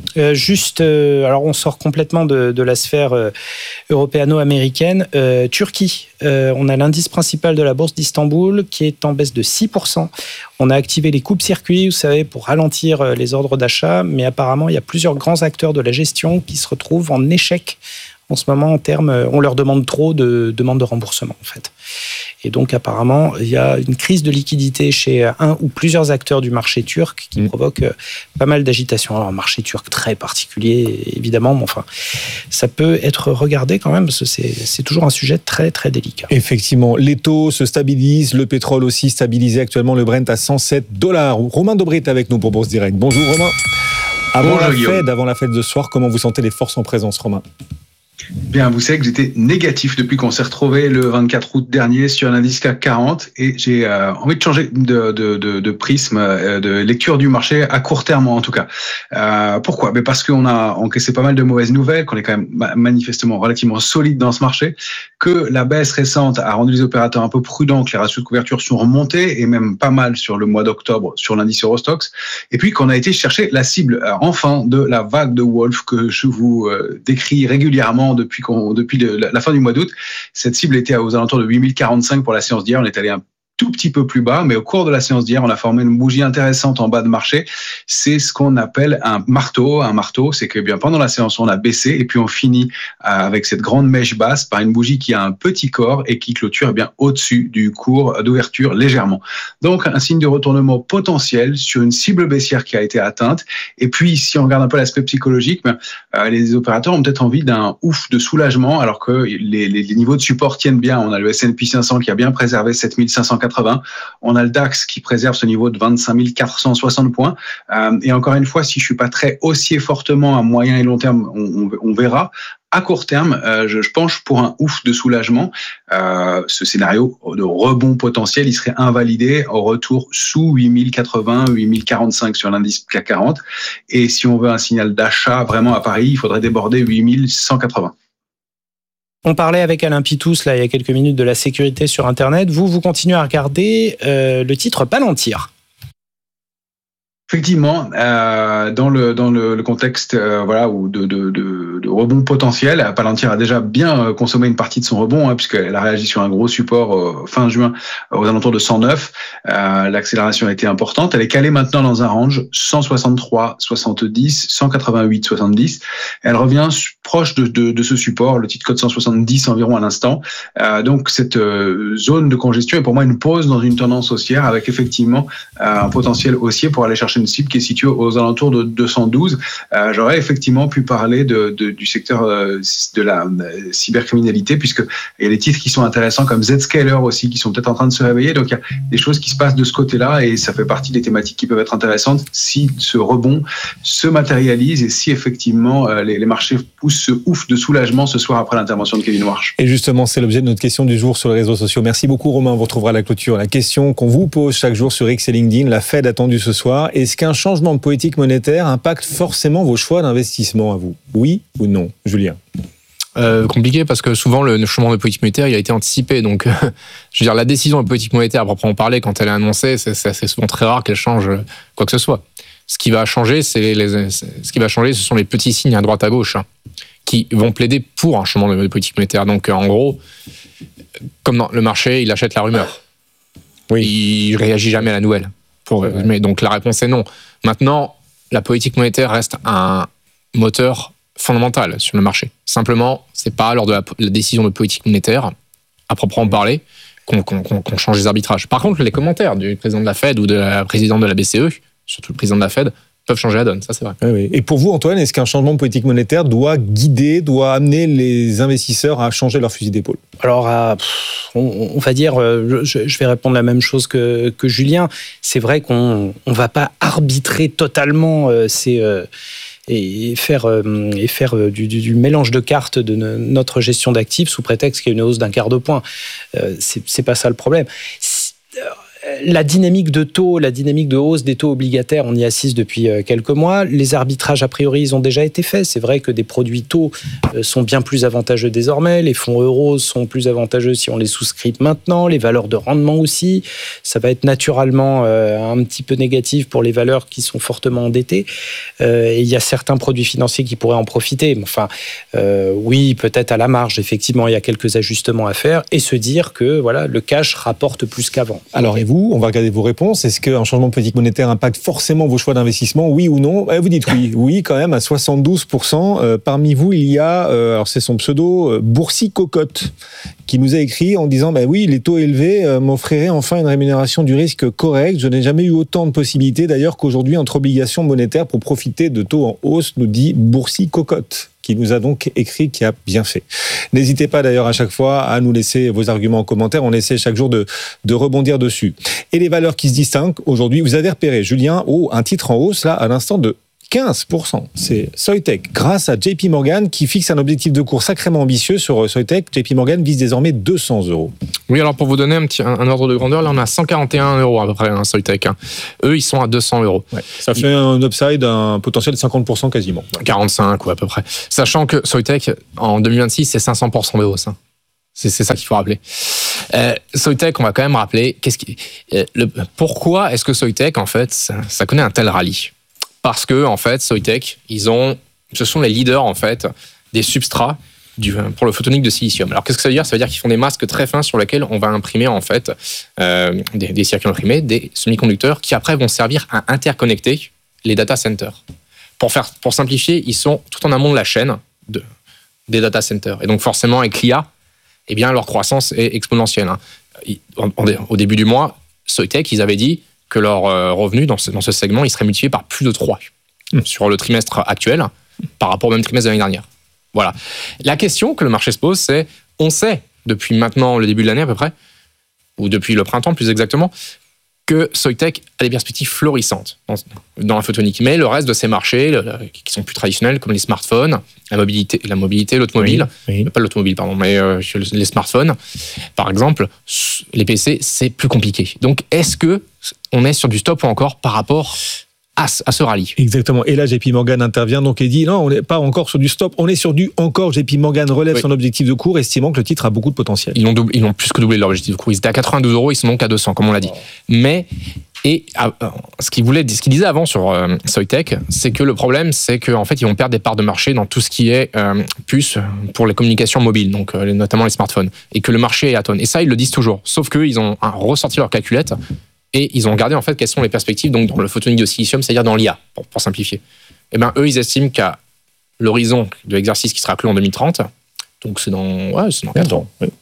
Speaker 4: Alors on sort complètement de la sphère européano-américaine. Turquie, on a l'indice principal de la bourse d'Istanbul qui est en baisse de 6%. On a activé les coupes-circuits, vous savez, pour ralentir les ordres d'achat, mais apparemment il y a plusieurs grands acteurs de la gestion qui se retrouvent en échec en ce moment en termes, on leur demande trop de demandes de remboursement en fait. Et donc apparemment, il y a une crise de liquidité chez un ou plusieurs acteurs du marché turc qui provoque pas mal d'agitation. Alors un marché turc très particulier évidemment, mais enfin, ça peut être regardé quand même parce que c'est toujours un sujet très très délicat.
Speaker 1: Effectivement, les taux se stabilisent, le pétrole aussi stabilisé actuellement, le Brent à $107. Romain Dobry est avec nous pour Bourse Direct. Bonjour Romain. Avant la Fed de ce soir, comment vous sentez les forces en présence, Romain ?
Speaker 14: Bien, vous savez que j'étais négatif depuis qu'on s'est retrouvé le 24 août dernier sur l'indice CAC 40 et j'ai envie de changer de prisme, de lecture du marché à court terme en tout cas. Pourquoi ? Mais parce qu'on a encaissé pas mal de mauvaises nouvelles, qu'on est quand même manifestement relativement solide dans ce marché, que la baisse récente a rendu les opérateurs un peu prudents, que les ratios de couverture sont remontés et même pas mal sur le mois d'octobre sur l'indice Eurostoxx, et puis qu'on a été chercher la cible enfin de la vague de Wolf que je vous décris régulièrement depuis la fin du mois d'août. Cette cible était aux alentours de 8045 pour la séance d'hier. On est allé un tout petit peu plus bas, mais au cours de la séance d'hier, on a formé une bougie intéressante en bas de marché. C'est ce qu'on appelle un marteau. Un marteau, c'est que bien pendant la séance, on a baissé et puis on finit avec cette grande mèche basse par une bougie qui a un petit corps et qui clôture bien au-dessus du cours d'ouverture légèrement. Donc, un signe de retournement potentiel sur une cible baissière qui a été atteinte. Et puis, si on regarde un peu l'aspect psychologique, les opérateurs ont peut-être envie d'un ouf de soulagement alors que les niveaux de support tiennent bien. On a le S&P 500 qui a bien préservé 7580. On a le DAX qui préserve ce niveau de 25 460 points. Et encore une fois, si je suis pas très haussier fortement à moyen et long terme, on verra. À court terme, je penche pour un ouf de soulagement. Ce scénario de rebond potentiel, il serait invalidé au retour sous 8080, 8045 sur l'indice CAC 40. Et si on veut un signal d'achat vraiment à Paris, il faudrait déborder 8180.
Speaker 4: On parlait avec Alain Pitous, là, il y a quelques minutes, de la sécurité sur Internet. Vous continuez à regarder le titre Palantir.
Speaker 14: Effectivement, dans le contexte ou de rebond potentiel, Palantir a déjà bien consommé une partie de son rebond, puisqu'elle a réagi sur un gros support fin juin aux alentours de 109. L'accélération a été importante. Elle est calée maintenant dans un range 163, 70, 188, 70. Elle revient proche de ce support, le titre code 170 environ à l'instant. Donc cette zone de congestion est pour moi une pause dans une tendance haussière avec effectivement un potentiel haussier pour aller chercher une cible qui est située aux alentours de 212. J'aurais effectivement pu parler du secteur de la cybercriminalité, puisqu'il y a des titres qui sont intéressants comme Zscaler aussi, qui sont peut-être en train de se réveiller. Donc il y a des choses qui se passent de ce côté-là et ça fait partie des thématiques qui peuvent être intéressantes si ce rebond se matérialise et si effectivement les marchés poussent ce ouf de soulagement ce soir après l'intervention de Kevin Warsh.
Speaker 1: Et justement, c'est l'objet de notre question du jour sur les réseaux sociaux. Merci beaucoup Romain, on vous retrouvera à la clôture. La question qu'on vous pose chaque jour sur X et LinkedIn, la Fed attendue ce soir, est-ce qu'un changement de politique monétaire impacte forcément vos choix d'investissement à vous ? Oui ou non ? Julien ?
Speaker 13: Compliqué parce que souvent le changement de politique monétaire il a été anticipé, donc je veux dire la décision de politique monétaire à proprement parler quand elle est annoncée, c'est souvent très rare qu'elle change quoi que ce soit. Ce qui va changer, ce sont les petits signes à droite à gauche qui vont plaider pour un changement de politique monétaire. Donc en gros, comme dans le marché, il achète la rumeur. Oui. Il réagit jamais à la nouvelle. Mais donc la réponse est non. Maintenant, la politique monétaire reste un moteur fondamental sur le marché. Simplement, c'est pas lors de la décision de politique monétaire, à proprement parler, qu'on change les arbitrages. Par contre, les commentaires du président de la Fed ou de la présidente de la BCE, surtout le président de la Fed, peuvent changer la donne, ça c'est vrai.
Speaker 1: Oui. Et pour vous, Antoine, est-ce qu'un changement de politique monétaire doit amener les investisseurs à changer leur fusil d'épaule ?
Speaker 4: Alors, on va dire, je vais répondre la même chose que Julien. C'est vrai qu'on ne va pas arbitrer totalement et faire du mélange de cartes de notre gestion d'actifs sous prétexte qu'il y a une hausse d'1/4 point. C'est pas ça le problème. La dynamique de taux, la dynamique de hausse des taux obligataires, on y assiste depuis quelques mois. Les arbitrages, a priori, ils ont déjà été faits. C'est vrai que des produits taux sont bien plus avantageux désormais. Les fonds euros sont plus avantageux si on les souscrit maintenant. Les valeurs de rendement aussi. Ça va être naturellement un petit peu négatif pour les valeurs qui sont fortement endettées. Et il y a certains produits financiers qui pourraient en profiter. Enfin, oui, peut-être à la marge, effectivement, il y a quelques ajustements à faire et se dire que voilà, le cash rapporte plus qu'avant.
Speaker 1: Alors, et vous, on va regarder vos réponses. Est-ce qu'un changement de politique monétaire impacte forcément vos choix d'investissement, oui ou non? Vous dites oui. Oui, quand même, à 72%. Parmi vous, il y a, alors c'est son pseudo, Boursi Cocotte, qui nous a écrit en disant oui, les taux élevés m'offriraient enfin une rémunération du risque correcte. Je n'ai jamais eu autant de possibilités d'ailleurs qu'aujourd'hui entre obligations monétaires pour profiter de taux en hausse, nous dit Boursi Cocotte, qui nous a donc écrit, qui a bien fait. N'hésitez pas d'ailleurs à chaque fois à nous laisser vos arguments en commentaire. On essaie chaque jour de rebondir dessus. Et les valeurs qui se distinguent aujourd'hui, vous avez repéré, Julien, un titre en hausse là à l'instant de 15%. C'est Soitec, grâce à JP Morgan, qui fixe un objectif de cours sacrément ambitieux sur Soitec. JP Morgan vise désormais 200 €.
Speaker 13: Oui, alors pour vous donner un ordre de grandeur, là on a 141 € à peu près, Soitec. Eux, ils sont à 200 €.
Speaker 1: Ouais, ça fait un upside, un potentiel de 50% quasiment.
Speaker 13: 45 à peu près. Sachant que Soitec, en 2026, c'est 500% de hausse. C'est ça qu'il faut rappeler. Soitec, on va quand même rappeler, pourquoi est-ce que Soitec, en fait, ça connaît un tel rallye? Parce que, en fait, Soitec, ce sont les leaders, en fait, des substrats pour le photonique de silicium. Alors, qu'est-ce que ça veut dire? Ça veut dire qu'ils font des masques très fins sur lesquels on va imprimer, en fait, des circuits imprimés, des semi-conducteurs qui, après, vont servir à interconnecter les data centers. Pour simplifier, ils sont tout en amont de la chaîne des data centers. Et donc, forcément, avec l'IA, eh bien, leur croissance est exponentielle. Au début du mois, Soitec, ils avaient dit que leur revenu dans ce segment, il serait multiplié par plus de 3 sur le trimestre actuel par rapport au même trimestre de l'année dernière. Voilà. La question que le marché se pose, c'est, on sait depuis maintenant le début de l'année à peu près, ou depuis le printemps plus exactement, que Soitec a des perspectives florissantes dans la photonique. Mais le reste de ces marchés, qui sont plus traditionnels, comme les smartphones, la mobilité, l'automobile, oui. Pas l'automobile, pardon, mais les smartphones, par exemple, les PC, c'est plus compliqué. Donc, est-ce que on est sur du stop ou encore par rapport à ce rallye?
Speaker 1: Exactement. Et là, JP Morgan intervient donc et dit non, on n'est pas encore sur du stop, on est sur du encore. JP Morgan relève son objectif de cours, estimant que le titre a beaucoup de potentiel.
Speaker 13: Ils ont plus que doublé leur objectif de cours. Ils étaient à 92 €, ils sont donc à 200, comme on l'a dit. Mais ce qu'il disait avant sur Soitec, c'est que le problème, c'est qu'en fait, ils vont perdre des parts de marché dans tout ce qui est puces pour les communications mobiles, donc notamment les smartphones, et que le marché est à tonne. Et ça, ils le disent toujours. Sauf qu'ils ont ressorti leur calculette et ils ont regardé en fait quelles sont les perspectives donc dans le photonique de silicium, c'est-à-dire dans l'IA, pour simplifier. Et ben eux, ils estiment qu'à l'horizon de l'exercice qui sera clos en 2030, donc c'est dans 4 ans. Oui.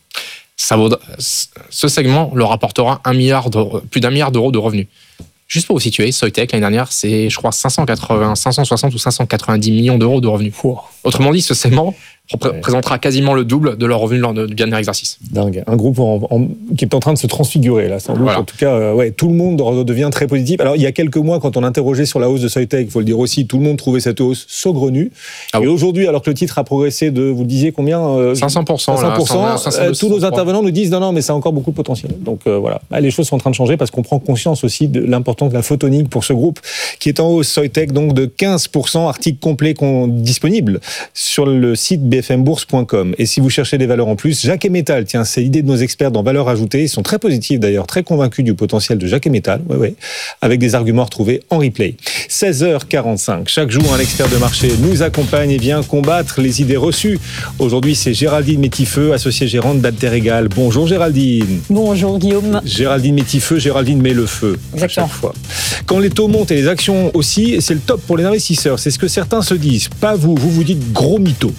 Speaker 13: Ce segment leur apportera plus d'1 milliard d'euros de revenus. Juste pour vous situer, Soitec, l'année dernière, c'est, je crois, 560 ou 590 millions d'euros de revenus. Autrement dit, ce segment représentera quasiment le double de leur revenu lors du dernier exercice.
Speaker 1: Dingue. Un groupe qui est en train de se transfigurer, là, sans doute. Voilà. En tout cas, tout le monde devient très positif. Alors, il y a quelques mois, quand on interrogeait sur la hausse de Soitec, il faut le dire aussi, tout le monde trouvait cette hausse saugrenue. Et aujourd'hui, alors que le titre a progressé de, vous le disiez, combien
Speaker 13: 500%.
Speaker 1: Tous nos intervenants nous disent non, mais ça a encore beaucoup de potentiel. Donc, voilà. Les choses sont en train de changer parce qu'on prend conscience aussi de l'importance de la photonique pour ce groupe qui est en hausse. Soitec, donc, de 15%. Article complet disponible sur le site bfmbourse.com. Et si vous cherchez des valeurs en plus, Jacques et Métal, tiens, c'est l'idée de nos experts dans valeurs ajoutées. Ils sont très positifs d'ailleurs, très convaincus du potentiel de Jacques et Métal, avec des arguments retrouvés en replay. 16h45. Chaque jour, un expert de marché nous accompagne et vient combattre les idées reçues. Aujourd'hui, c'est Géraldine Métifeux, associée gérante d'Alter Egal. Bonjour Géraldine.
Speaker 15: Bonjour Guillaume.
Speaker 1: Géraldine Métifeux, Géraldine met le feu.
Speaker 15: Exactement.
Speaker 1: À chaque fois. Quand les taux montent et les actions aussi, c'est le top pour les investisseurs. C'est ce que certains se disent. Pas vous. Vous dites gros mytho.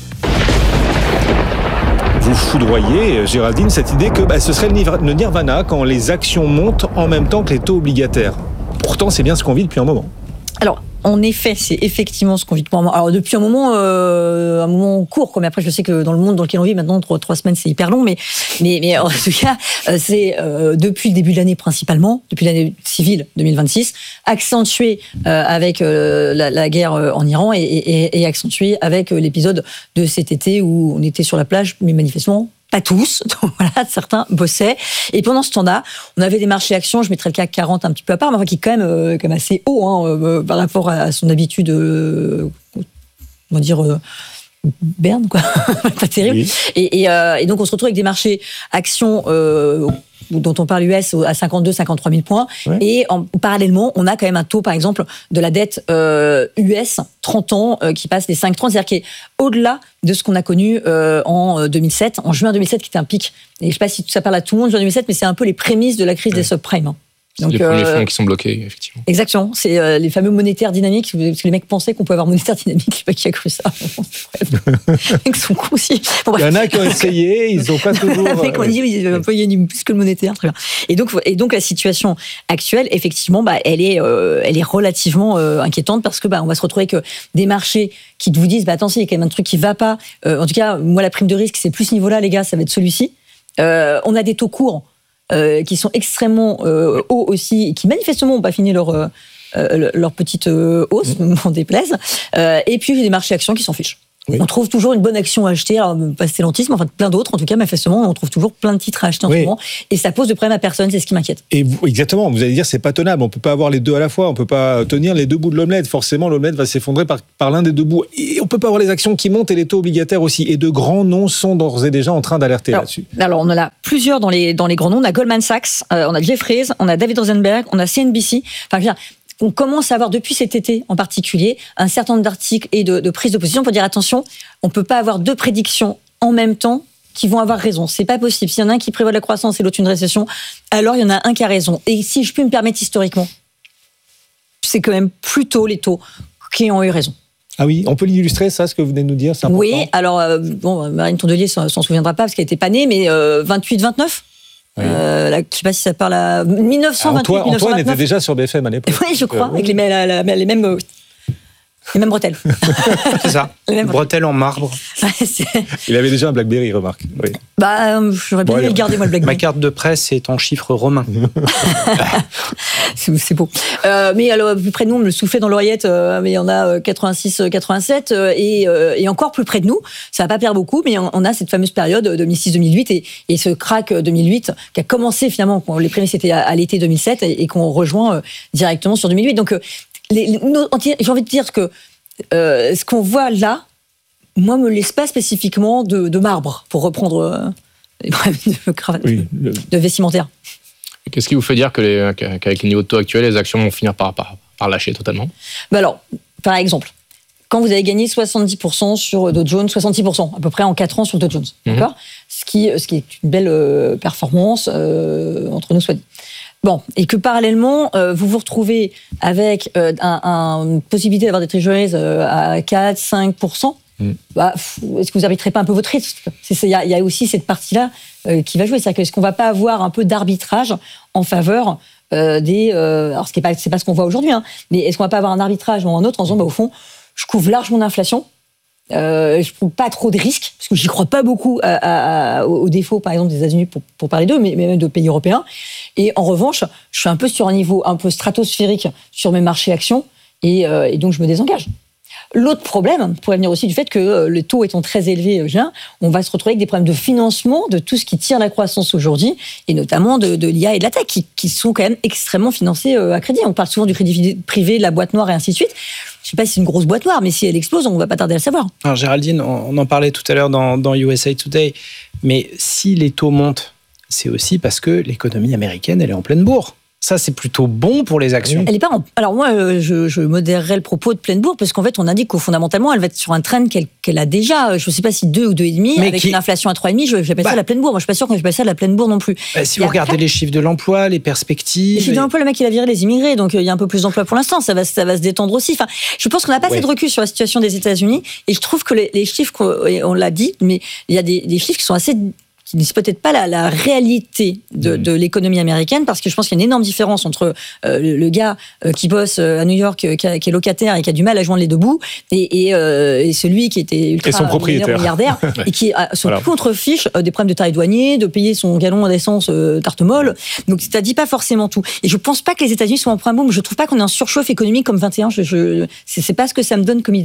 Speaker 1: Vous foudroyez, Géraldine, cette idée que ce serait le nirvana quand les actions montent en même temps que les taux obligataires. Pourtant, c'est bien ce qu'on vit depuis un moment.
Speaker 15: Alors, en effet, c'est effectivement ce qu'on vit depuis un moment. Alors, depuis un moment court, mais après, je sais que dans le monde dans lequel on vit, maintenant, 3 semaines, c'est hyper long, mais en tout cas, c'est depuis le début de l'année principalement, depuis l'année civile 2026, accentué avec la guerre en Iran et accentué avec l'épisode de cet été où on était sur la plage, mais manifestement, pas tous, donc voilà, certains bossaient. Et pendant ce temps-là, on avait des marchés actions, je mettrais le CAC 40 un petit peu à part, mais enfin, qui est quand même assez haut par rapport à son habitude, on va dire, berne, quoi. Pas terrible. Oui. Et donc, on se retrouve avec des marchés actions dont on parle US à 52, 53 000 points. Ouais. Et parallèlement, on a quand même un taux, par exemple, de la dette US 30 ans qui passe les 5,30, c'est-à-dire qui est au-delà de ce qu'on a connu en 2007, en juin 2007, qui était un pic. Et je ne sais pas si ça parle à tout le monde, juin 2007, mais c'est un peu les prémices de la crise des subprimes. Hein.
Speaker 13: Donc, les premiers fonds qui sont bloqués, effectivement.
Speaker 15: Exactement. C'est les fameux monétaires dynamiques. Parce que les mecs pensaient qu'on pouvait avoir monétaire dynamique. Je ne sais pas qui a cru ça. Les mecs sont cons aussi.
Speaker 1: Bon, il y en a qui ont essayé, ils n'ont pas toujours.
Speaker 15: Les mecs ont dit, oui, il faut gagner plus que le monétaire. Très bien. Et donc la situation actuelle, effectivement, elle est relativement inquiétante parce que on va se retrouver avec des marchés qui vous disent, attention, il y a quand même un truc qui ne va pas. En tout cas, moi, la prime de risque, c'est plus ce niveau-là, les gars, ça va être celui-ci. On a des taux courts qui sont extrêmement hauts aussi, et qui manifestement n'ont pas fini leur petite hausse, m'en déplaise. Et puis, j'ai des marchés actions qui s'en fichent. Oui. On trouve toujours une bonne action à acheter, alors pas Stellantis, mais enfin plein d'autres, en tout cas, manifestement, on trouve toujours plein de titres à acheter en ce moment, et ça pose de problème à personne, c'est ce qui m'inquiète.
Speaker 1: Et exactement, vous allez dire, c'est pas tenable, on peut pas avoir les deux à la fois, on peut pas tenir les deux bouts de l'omelette, forcément l'omelette va s'effondrer par l'un des deux bouts, et on peut pas avoir les actions qui montent et les taux obligataires aussi, et de grands noms sont d'ores et déjà en train d'alerter là-dessus. Alors,
Speaker 15: on en a plusieurs dans les grands noms, on a Goldman Sachs, on a Jefferies, on a David Rosenberg, on a CNBC, enfin, on commence à avoir, depuis cet été en particulier, un certain nombre d'articles et de prises de position pour dire attention, on ne peut pas avoir deux prédictions en même temps qui vont avoir raison. C'est pas possible. S'il y en a un qui prévoit de la croissance et l'autre une récession, alors il y en a un qui a raison. Et si je puis me permettre historiquement, c'est quand même plutôt les taux qui ont eu raison.
Speaker 1: Ah oui, on peut l'illustrer, ça, ce que vous venez de nous dire, c'est important.
Speaker 15: Oui, alors, Marine Tondelier s'en souviendra pas parce qu'elle n'était pas née, mais 28-29 oui. Je ne sais pas si ça parle à 1928.
Speaker 1: Antoine était déjà sur BFM à l'époque.
Speaker 15: Oui, je crois, avec les mêmes bretelles.
Speaker 4: C'est ça, bretelles en marbre.
Speaker 1: Il avait déjà un BlackBerry, remarque. Oui.
Speaker 15: J'aurais bien le garder, moi, le BlackBerry.
Speaker 4: Ma carte de presse est en chiffres romains.
Speaker 15: C'est beau. Mais alors, plus près de nous, on me le soufflait dans l'oreillette, mais il y en a 86, 87, et encore plus près de nous, ça va pas plaire beaucoup, mais on a cette fameuse période 2006-2008 et ce crack 2008 qui a commencé finalement, les prémices étaient à l'été 2007 et qu'on rejoint directement sur 2008. Donc, j'ai envie de dire que ce qu'on voit là, moi, me laisse pas spécifiquement de marbre, pour reprendre les problèmes de vestimentaire.
Speaker 13: Qu'est-ce qui vous fait dire qu'avec les niveaux de taux actuels, les actions vont finir par lâcher totalement ?
Speaker 15: Alors, par exemple, quand vous avez gagné 70% sur Dow Jones, 66% à peu près en 4 ans sur Dow Jones, d'accord ? Ce qui est une belle performance, entre nous soit dit. Bon, et que parallèlement, vous vous retrouvez avec une possibilité d'avoir des treasuries à 4-5%. Est-ce que vous arbitrez pas un peu votre risque ? Il y a aussi cette partie-là qui va jouer. C'est-à-dire que est-ce qu'on va pas avoir un peu d'arbitrage en faveur alors c'est pas ce qu'on voit aujourd'hui, hein, mais est-ce qu'on va pas avoir un arbitrage ou un autre en disant, au fond, je couvre largement l'inflation, je prends pas trop de risques, parce que j'y crois pas beaucoup au défaut, par exemple, des États-Unis pour parler d'eux, mais même de pays européens. Et en revanche, je suis un peu sur un niveau un peu stratosphérique sur mes marchés actions, et donc je me désengage. L'autre problème pourrait venir aussi du fait que les taux étant très élevés, on va se retrouver avec des problèmes de financement de tout ce qui tire la croissance aujourd'hui, et notamment de l'IA et de la tech, qui sont quand même extrêmement financés à crédit. On parle souvent du crédit privé, de la boîte noire et ainsi de suite. Je ne sais pas si c'est une grosse boîte noire, mais si elle explose, on ne va pas tarder à le savoir.
Speaker 4: Alors Géraldine, on en parlait tout à l'heure dans USA Today, mais si les taux montent, c'est aussi parce que l'économie américaine, elle est en pleine bourre. Ça, c'est plutôt bon pour les actions.
Speaker 15: Elle est pas Alors moi, je modérerais le propos de pleine bourre, parce qu'en fait, on indique qu'au fondamentalement, elle va être sur un trend qu'elle a déjà. Je ne sais pas si 2 ou 2,5, mais avec une inflation à 3,5, je vais passer à la pleine bourre. Moi, je suis pas sûr qu'on va passer à la pleine bourre non plus.
Speaker 4: Si vous regardez les chiffres de l'emploi, les perspectives...
Speaker 15: Les chiffres de l'emploi, le mec, il a viré les immigrés, donc il y a un peu plus d'emplois pour l'instant. Ça va se détendre aussi. Enfin, je pense qu'on n'a pas assez de recul sur la situation des États-Unis, et je trouve que les chiffres, on l'a dit, mais il y a des chiffres qui sont assez... qui ne disent peut-être pas la réalité de l'économie américaine, parce que je pense qu'il y a une énorme différence entre le gars qui bosse à New York, qui est locataire et qui a du mal à joindre les deux bouts, et celui qui était ultra milliardaire et qui a son contre-fiche des problèmes de tarifs douaniers, de payer son gallon d'essence tarte molle. Donc ça dit pas forcément tout. Et je pense pas que les États-Unis soient en point boom. Je trouve pas qu'on ait un surchauffe économique comme 21. C'est pas ce que ça me donne comme idée, moi.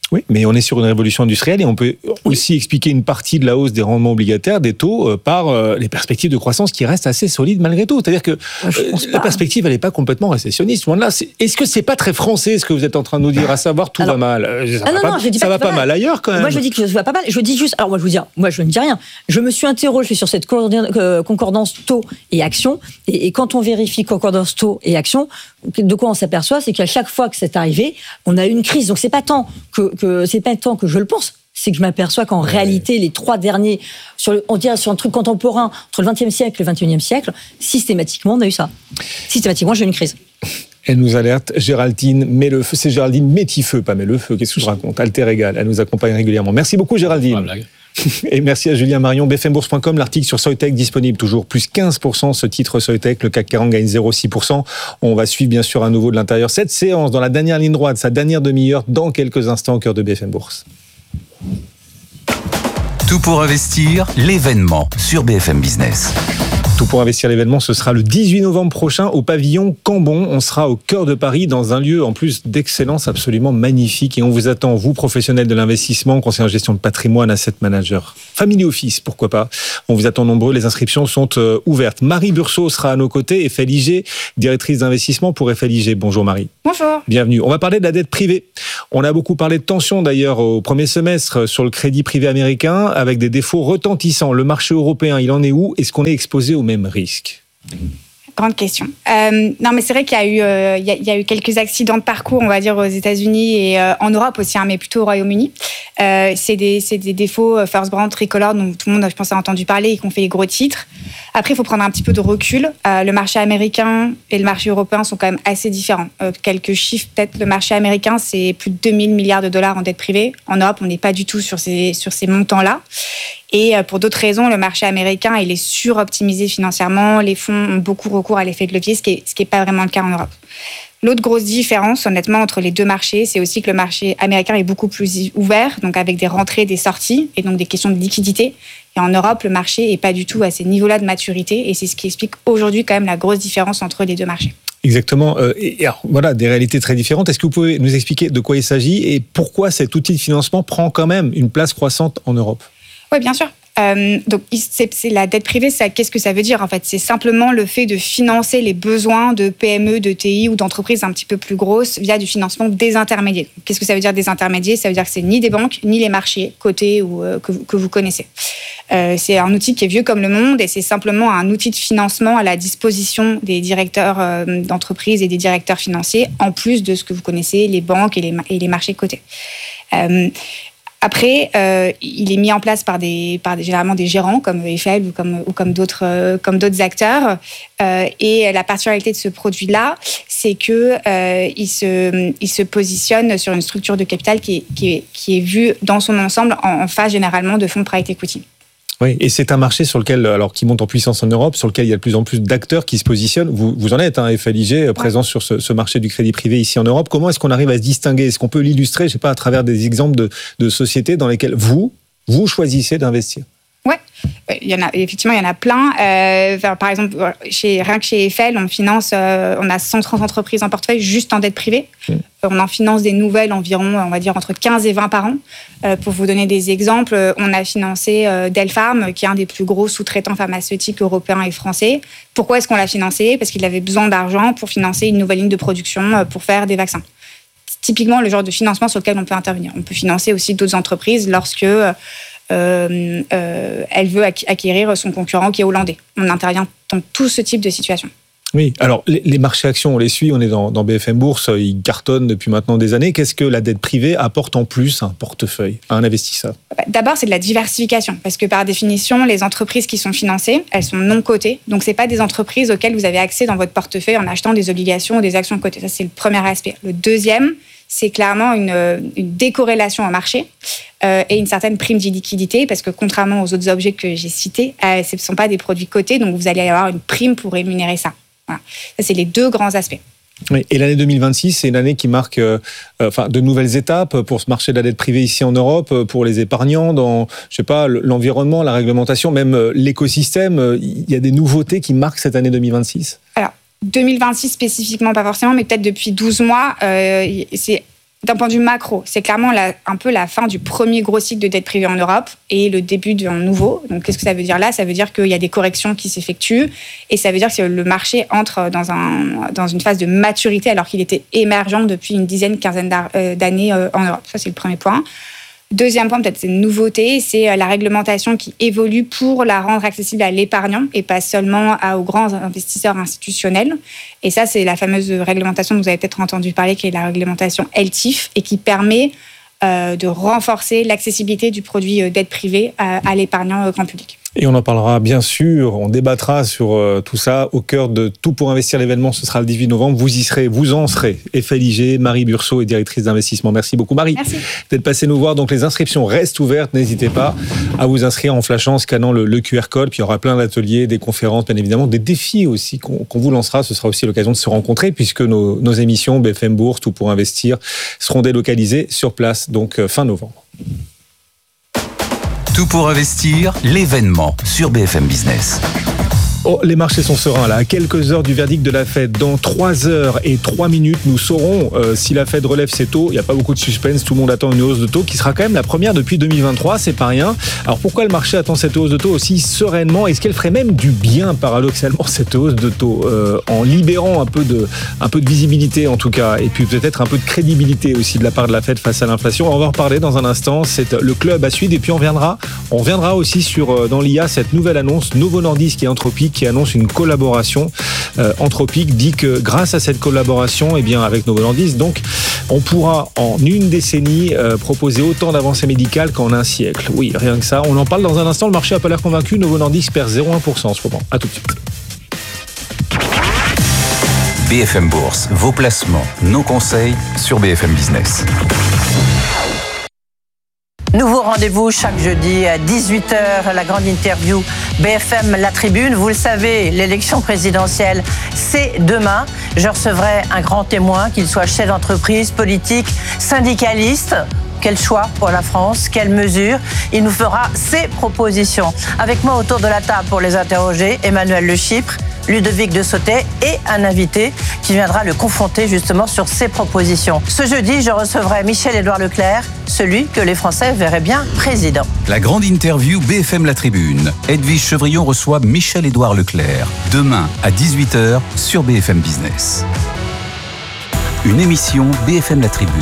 Speaker 1: Oui, mais on est sur une révolution industrielle et on peut aussi expliquer une partie de la hausse des rendements obligataires, des taux, par les perspectives de croissance qui restent assez solides malgré tout. C'est-à-dire que la perspective, elle n'est pas complètement récessionniste. Là, est-ce que c'est pas très français ce que vous êtes en train de nous dire, à savoir tout va mal? Ça va pas mal ailleurs quand même.
Speaker 15: Moi, je dis que ça va pas mal. Je dis juste, alors moi, je ne dis rien. Je me suis interrogé sur cette concordance taux et actions. Et quand on vérifie concordance taux et actions, de quoi on s'aperçoit, c'est qu'à chaque fois que c'est arrivé, on a eu une crise. Donc c'est pas tant que je le pense, c'est que je m'aperçois qu'en réalité, les 3 derniers, on dirait sur un truc contemporain, entre le XXe siècle et le XXIe siècle, systématiquement, on a eu ça. Systématiquement, j'ai eu une crise.
Speaker 1: Elle nous alerte, Géraldine met le feu. C'est Géraldine Métifeu, pas met le feu. Qu'est-ce que je raconte? Alter égal, elle nous accompagne régulièrement. Merci beaucoup, Géraldine. Et merci à Julien Marion. BFMbourse.com, l'article sur Soitec disponible toujours. Plus 15%, ce titre Soitec. Le CAC 40 gagne 0,6%. On va suivre bien sûr à nouveau de l'intérieur cette séance dans la dernière ligne droite, sa dernière demi-heure, dans quelques instants au cœur de BFM Bourse.
Speaker 5: Tout pour investir, l'événement sur BFM Business.
Speaker 1: Tout pour investir l'événement, ce sera le 18 novembre prochain au pavillon Cambon. On sera au cœur de Paris dans un lieu en plus d'excellence absolument magnifique. Et on vous attend, vous professionnels de l'investissement, conseillers en gestion de patrimoine, asset manager, family office, pourquoi pas. On vous attend nombreux, les inscriptions sont ouvertes. Marie Bursault sera à nos côtés, FLIG, directrice d'investissement pour FLIG. Bonjour Marie.
Speaker 16: Bonjour.
Speaker 1: Bienvenue. On va parler de la dette privée. On a beaucoup parlé de tension d'ailleurs au premier semestre sur le crédit privé américain avec des défauts retentissants. Le marché européen, il en est où? Est-ce qu'on est exposé au même risque?
Speaker 16: Grande question. Non, mais c'est vrai qu'il y a eu quelques accidents de parcours, on va dire, aux États-Unis et en Europe aussi, mais plutôt au Royaume-Uni. C'est des défauts First Brand, Tricolor, dont tout le monde, je pense, a entendu parler et qui ont fait les gros titres. Après, il faut prendre un petit peu de recul. Le marché américain et le marché européen sont quand même assez différents. Quelques chiffres, peut-être. Le marché américain, c'est plus de 2000 milliards de dollars en dette privée. En Europe, on n'est pas du tout sur ces montants-là. Et pour d'autres raisons, le marché américain, il est suroptimisé financièrement. Les fonds ont beaucoup recours à l'effet de levier, ce qui est pas vraiment le cas en Europe. L'autre grosse différence, honnêtement, entre les deux marchés, c'est aussi que le marché américain est beaucoup plus ouvert, donc avec des rentrées, des sorties, et donc des questions de liquidité. Et en Europe, le marché n'est pas du tout à ces niveaux-là de maturité, et c'est ce qui explique aujourd'hui quand même la grosse différence entre les deux marchés.
Speaker 1: Exactement. Et alors, voilà, des réalités très différentes. Est-ce que vous pouvez nous expliquer de quoi il s'agit et pourquoi cet outil de financement prend quand même une place croissante en Europe?
Speaker 16: Oui, bien sûr. Donc, c'est la dette privée, qu'est-ce que ça veut dire en fait? C'est simplement le fait de financer les besoins de PME, de TI ou d'entreprises un petit peu plus grosses via du financement des intermédiaires. Qu'est-ce que ça veut dire des intermédiaires? Ça veut dire que c'est ni des banques, ni les marchés cotés ou que vous connaissez. C'est un outil qui est vieux comme le monde et c'est simplement un outil de financement à la disposition des directeurs d'entreprises et des directeurs financiers, en plus de ce que vous connaissez, les banques et les marchés cotés. Après, il est mis en place par généralement des gérants comme Eiffel ou comme d'autres acteurs. Et la particularité de ce produit-là, c'est que il se positionne sur une structure de capital qui est vue dans son ensemble en face généralement de fonds de private equity.
Speaker 1: Oui, et c'est un marché sur lequel, alors qui monte en puissance en Europe, sur lequel il y a de plus en plus d'acteurs qui se positionnent. Vous en êtes, FLIG, présent sur ce marché du crédit privé ici en Europe. Comment est-ce qu'on arrive à se distinguer? Est-ce qu'on peut l'illustrer, je sais pas, à travers des exemples de sociétés dans lesquelles vous choisissez d'investir? Ouais,
Speaker 16: il y en a plein. Par exemple, rien que chez Eiffel, on a 130 entreprises en portefeuille juste en dette privée. On en finance des nouvelles environ, on va dire, entre 15 et 20 par an. Pour vous donner des exemples, on a financé Delpharm, qui est un des plus gros sous-traitants pharmaceutiques européens et français. Pourquoi est-ce qu'on l'a financé? Parce qu'il avait besoin d'argent pour financer une nouvelle ligne de production pour faire des vaccins. C'est typiquement le genre de financement sur lequel on peut intervenir. On peut financer aussi d'autres entreprises lorsque elle veut acquérir son concurrent qui est hollandais. On intervient dans tout ce type de situation.
Speaker 1: Oui, alors les marchés actions, on les suit, on est dans BFM Bourse, ils cartonnent depuis maintenant des années. Qu'est-ce que la dette privée apporte en plus à un portefeuille, à un investisseur?
Speaker 16: D'abord, c'est de la diversification, parce que par définition, les entreprises qui sont financées, elles sont non cotées, donc c'est pas des entreprises auxquelles vous avez accès dans votre portefeuille en achetant des obligations ou des actions cotées. Ça, c'est le premier aspect. Le deuxième, c'est clairement une décorrélation au marché et une certaine prime d'illiquidité, parce que contrairement aux autres objets que j'ai cités, ce ne sont pas des produits cotés, donc vous allez avoir une prime pour rémunérer ça. Voilà. Ça, c'est les deux grands aspects.
Speaker 1: Oui, et l'année 2026, c'est une année qui marque de nouvelles étapes pour ce marché de la dette privée ici en Europe, pour les épargnants, dans, je sais pas, l'environnement, la réglementation, même l'écosystème. Il y a des nouveautés qui marquent cette année 2026.
Speaker 16: Alors, 2026 spécifiquement, pas forcément, mais peut-être depuis 12 mois, c'est d'un point de vue macro, c'est clairement un peu la fin du premier gros cycle de dette privée en Europe et le début d'un nouveau. Donc, qu'est-ce que ça veut dire là ? Ça veut dire qu'il y a des corrections qui s'effectuent et ça veut dire que le marché entre dans une phase de maturité alors qu'il était émergent depuis une quinzaine d'années en Europe. Ça, c'est le premier point. Deuxième point, peut-être c'est une nouveauté, c'est la réglementation qui évolue pour la rendre accessible à l'épargnant et pas seulement aux grands investisseurs institutionnels. Et ça, c'est la fameuse réglementation dont vous avez peut-être entendu parler, qui est la réglementation LTIF et qui permet de renforcer l'accessibilité du produit dette privée à l'épargnant grand public.
Speaker 1: Et on en parlera bien sûr, on débattra sur tout ça au cœur de Tout pour investir l'événement, ce sera le 18 novembre, vous en serez. Eiffel IG, Marie Burceau est directrice d'investissement. Merci beaucoup Marie d'être passée nous voir. Donc les inscriptions restent ouvertes, n'hésitez pas à vous inscrire en flashant, en scannant le QR code, puis il y aura plein d'ateliers, des conférences, bien évidemment, des défis aussi qu'on vous lancera, ce sera aussi l'occasion de se rencontrer puisque nos émissions BFM Bourse, Tout pour investir seront délocalisées sur place, donc fin novembre.
Speaker 5: Tout pour investir, l'événement sur BFM Business.
Speaker 1: Oh, les marchés sont sereins là. À quelques heures du verdict de la Fed, dans 3 heures et 3 minutes, nous saurons si la Fed relève ses taux. Il n'y a pas beaucoup de suspense. Tout le monde attend une hausse de taux qui sera quand même la première depuis 2023. C'est pas rien. Alors pourquoi le marché attend cette hausse de taux aussi sereinement ? Est-ce qu'elle ferait même du bien, paradoxalement, cette hausse de taux en libérant un peu de visibilité en tout cas, et puis peut-être un peu de crédibilité aussi de la part de la Fed face à l'inflation. On va en reparler dans un instant. C'est le club à suivre et puis on reviendra aussi sur dans l'IA cette nouvelle annonce Novo Nordisk et Anthropic qui annonce une collaboration. Anthropic dit que grâce à cette collaboration, avec Novo Nordisk, donc, on pourra en une décennie proposer autant d'avancées médicales qu'en un siècle. Oui, rien que ça. On en parle dans un instant. Le marché n'a pas l'air convaincu. Novo Nordisk perd 0,1% en ce moment. À tout de suite.
Speaker 5: BFM Bourse, vos placements, nos conseils sur BFM Business.
Speaker 17: Nouveau rendez-vous chaque jeudi à 18h, la grande interview BFM La Tribune. Vous le savez, l'élection présidentielle, c'est demain. Je recevrai un grand témoin, qu'il soit chef d'entreprise, politique, syndicaliste. Quel choix pour la France? Quelles mesures? Il nous fera ses propositions. Avec moi autour de la table pour les interroger, Emmanuel Le Chypre, Ludovic de Sautet et un invité qui viendra le confronter justement sur ses propositions. Ce jeudi, je recevrai Michel-Édouard Leclerc, celui que les Français verraient bien président.
Speaker 5: La grande interview BFM La Tribune. Edwige Chevrillon reçoit Michel-Édouard Leclerc. Demain à 18h sur BFM Business. Une émission BFM La Tribune.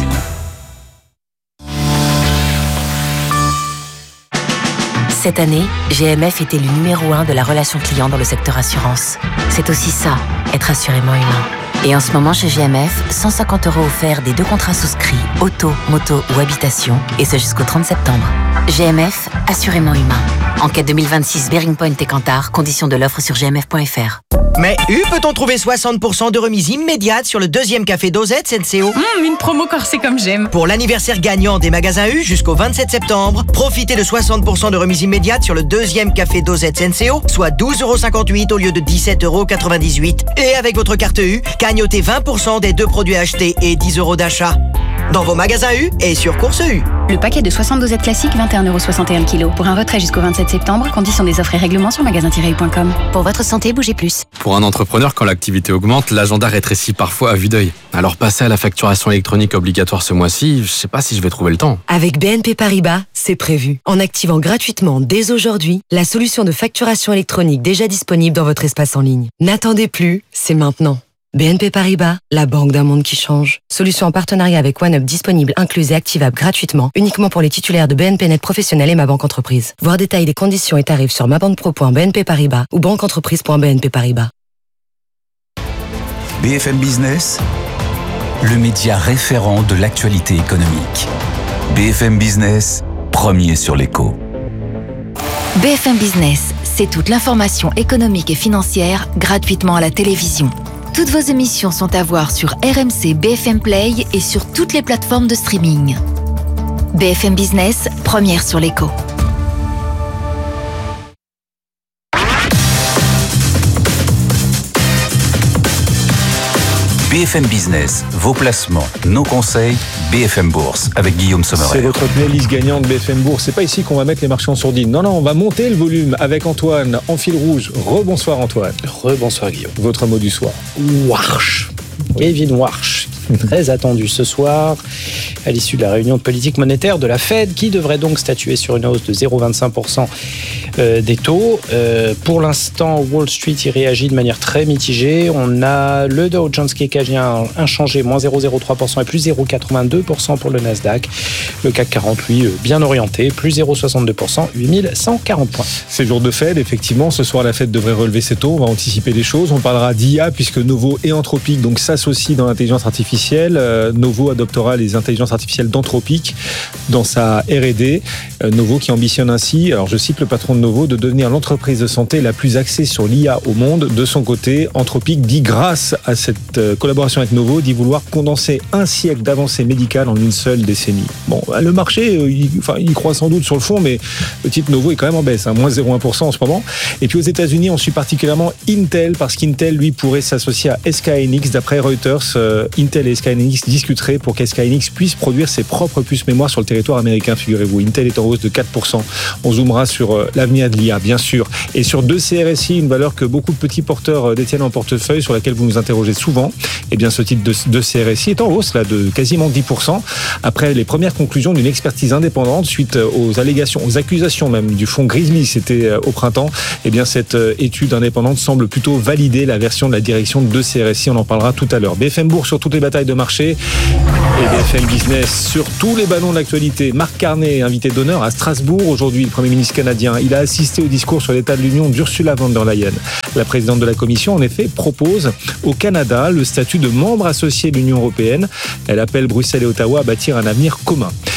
Speaker 18: Cette année, GMF était le numéro 1 de la relation client dans le secteur assurance. C'est aussi ça, être assurément humain. Et en ce moment, chez GMF, 150 € offerts des 2 contrats souscrits, auto, moto ou habitation, et ce jusqu'au 30 septembre. GMF, assurément humain. Enquête 2026 Bearing Point et Kantar, conditions de l'offre sur gmf.fr.
Speaker 11: Mais peut-on trouver 60% de remise immédiate sur le deuxième café dosette Senseo?
Speaker 19: Une promo corsée comme j'aime.
Speaker 11: Pour l'anniversaire gagnant des magasins U jusqu'au 27 septembre, profitez de 60% de remise immédiate sur le deuxième café dosette Senseo, soit 12,58 € au lieu de 17,98 €. Et avec votre carte U, gagnotez 20% des 2 produits achetés et 10 € d'achat. Dans vos magasins U et sur Course U.
Speaker 12: Le paquet de 60 dosettes classiques, 21,61 € kg. Pour un retrait jusqu'au 27 septembre, conditions des offres et règlements sur magasin-u.com.
Speaker 18: Pour votre santé, bougez plus.
Speaker 20: Pour un entrepreneur, quand l'activité augmente, l'agenda rétrécit parfois à vue d'œil. Alors passer à la facturation électronique obligatoire ce mois-ci, je sais pas si je vais trouver le temps.
Speaker 21: Avec BNP Paribas, c'est prévu. En activant gratuitement dès aujourd'hui la solution de facturation électronique déjà disponible dans votre espace en ligne. N'attendez plus, c'est maintenant. BNP Paribas, la banque d'un monde qui change. Solution en partenariat avec OneUp disponible, incluse et activable gratuitement, uniquement pour les titulaires de BNP Net Professionnel et Ma Banque Entreprise. Voir détails des conditions et tarifs sur mabanquepro.bnp Paribas ou banqueentreprise.bnp Paribas.
Speaker 5: BFM Business, le média référent de l'actualité économique. BFM Business, premier sur l'écho.
Speaker 9: BFM Business, c'est toute l'information économique et financière gratuitement à la télévision. Toutes vos émissions sont à voir sur RMC BFM Play et sur toutes les plateformes de streaming. BFM Business, première sur l'écho.
Speaker 5: BFM Business, vos placements, nos conseils, BFM Bourse avec Guillaume Sommerer.
Speaker 1: C'est votre playlist gagnante BFM Bourse. C'est pas ici qu'on va mettre les marchés en sourdine. Non, on va monter le volume avec Antoine en fil rouge. Rebonsoir Antoine.
Speaker 4: Rebonsoir Guillaume.
Speaker 1: Votre mot du soir.
Speaker 4: Warsh. Kevin Warsh, très attendu ce soir, à l'issue de la réunion de politique monétaire de la Fed, qui devrait donc statuer sur une hausse de 0,25% des taux. Pour l'instant, Wall Street y réagit de manière très mitigée. On a le Dow Jones qui est quasi inchangé, moins 0,03% et plus 0,82% pour le Nasdaq. Le CAC 40, lui, bien orienté, plus 0,62%, 8140 points.
Speaker 1: C'est jour de Fed, effectivement. Ce soir, la Fed devrait relever ses taux. On va anticiper les choses. On parlera d'IA, puisque Novo et Anthropic donc s'associent dans l'intelligence artificielle. Novo adoptera les intelligences artificielles d'Anthropic dans sa R&D. Novo qui ambitionne ainsi, alors je cite le patron de Novo, de devenir l'entreprise de santé la plus axée sur l'IA au monde. De son côté, Anthropic dit, grâce à cette collaboration avec Novo, d'y vouloir condenser un siècle d'avancées médicales en une seule décennie. Bon, le marché, il croit sans doute sur le fond, mais le titre Novo est quand même en baisse, moins 0,1% en ce moment. Et puis aux États-Unis, on suit particulièrement Intel, parce qu'Intel, lui, pourrait s'associer à SK Hynix. D'après Reuters, Intel et SK Hynix discuteraient pour qu'SK Hynix puisse produire ses propres puces mémoire sur le territoire américain, figurez-vous. Intel est en hausse de 4%. On zoomera sur l'avenir de l'IA, bien sûr. Et sur 2CRSI, une valeur que beaucoup de petits porteurs détiennent en portefeuille, sur laquelle vous nous interrogez souvent. Eh bien, ce titre de CRSI est en hausse, là, de quasiment 10%, après les premières conclusions d'une expertise indépendante suite aux allégations, aux accusations même du fonds Grizzly, c'était au printemps. Eh bien, cette étude indépendante semble plutôt valider la version de la direction de CRSI. On en parlera tout à l'heure. BFM Bourse sur toutes les batailles de marché et BFM Business sur tous les ballons de l'actualité. Marc Carnet, invité d'honneur à Strasbourg aujourd'hui, le Premier ministre canadien. Il a assisté au discours sur l'état de l'Union d'Ursula von der Leyen. La présidente de la Commission, en effet, propose au Canada le statut de membre associé de l'Union européenne. Elle appelle Bruxelles et Ottawa à bâtir un avenir commun.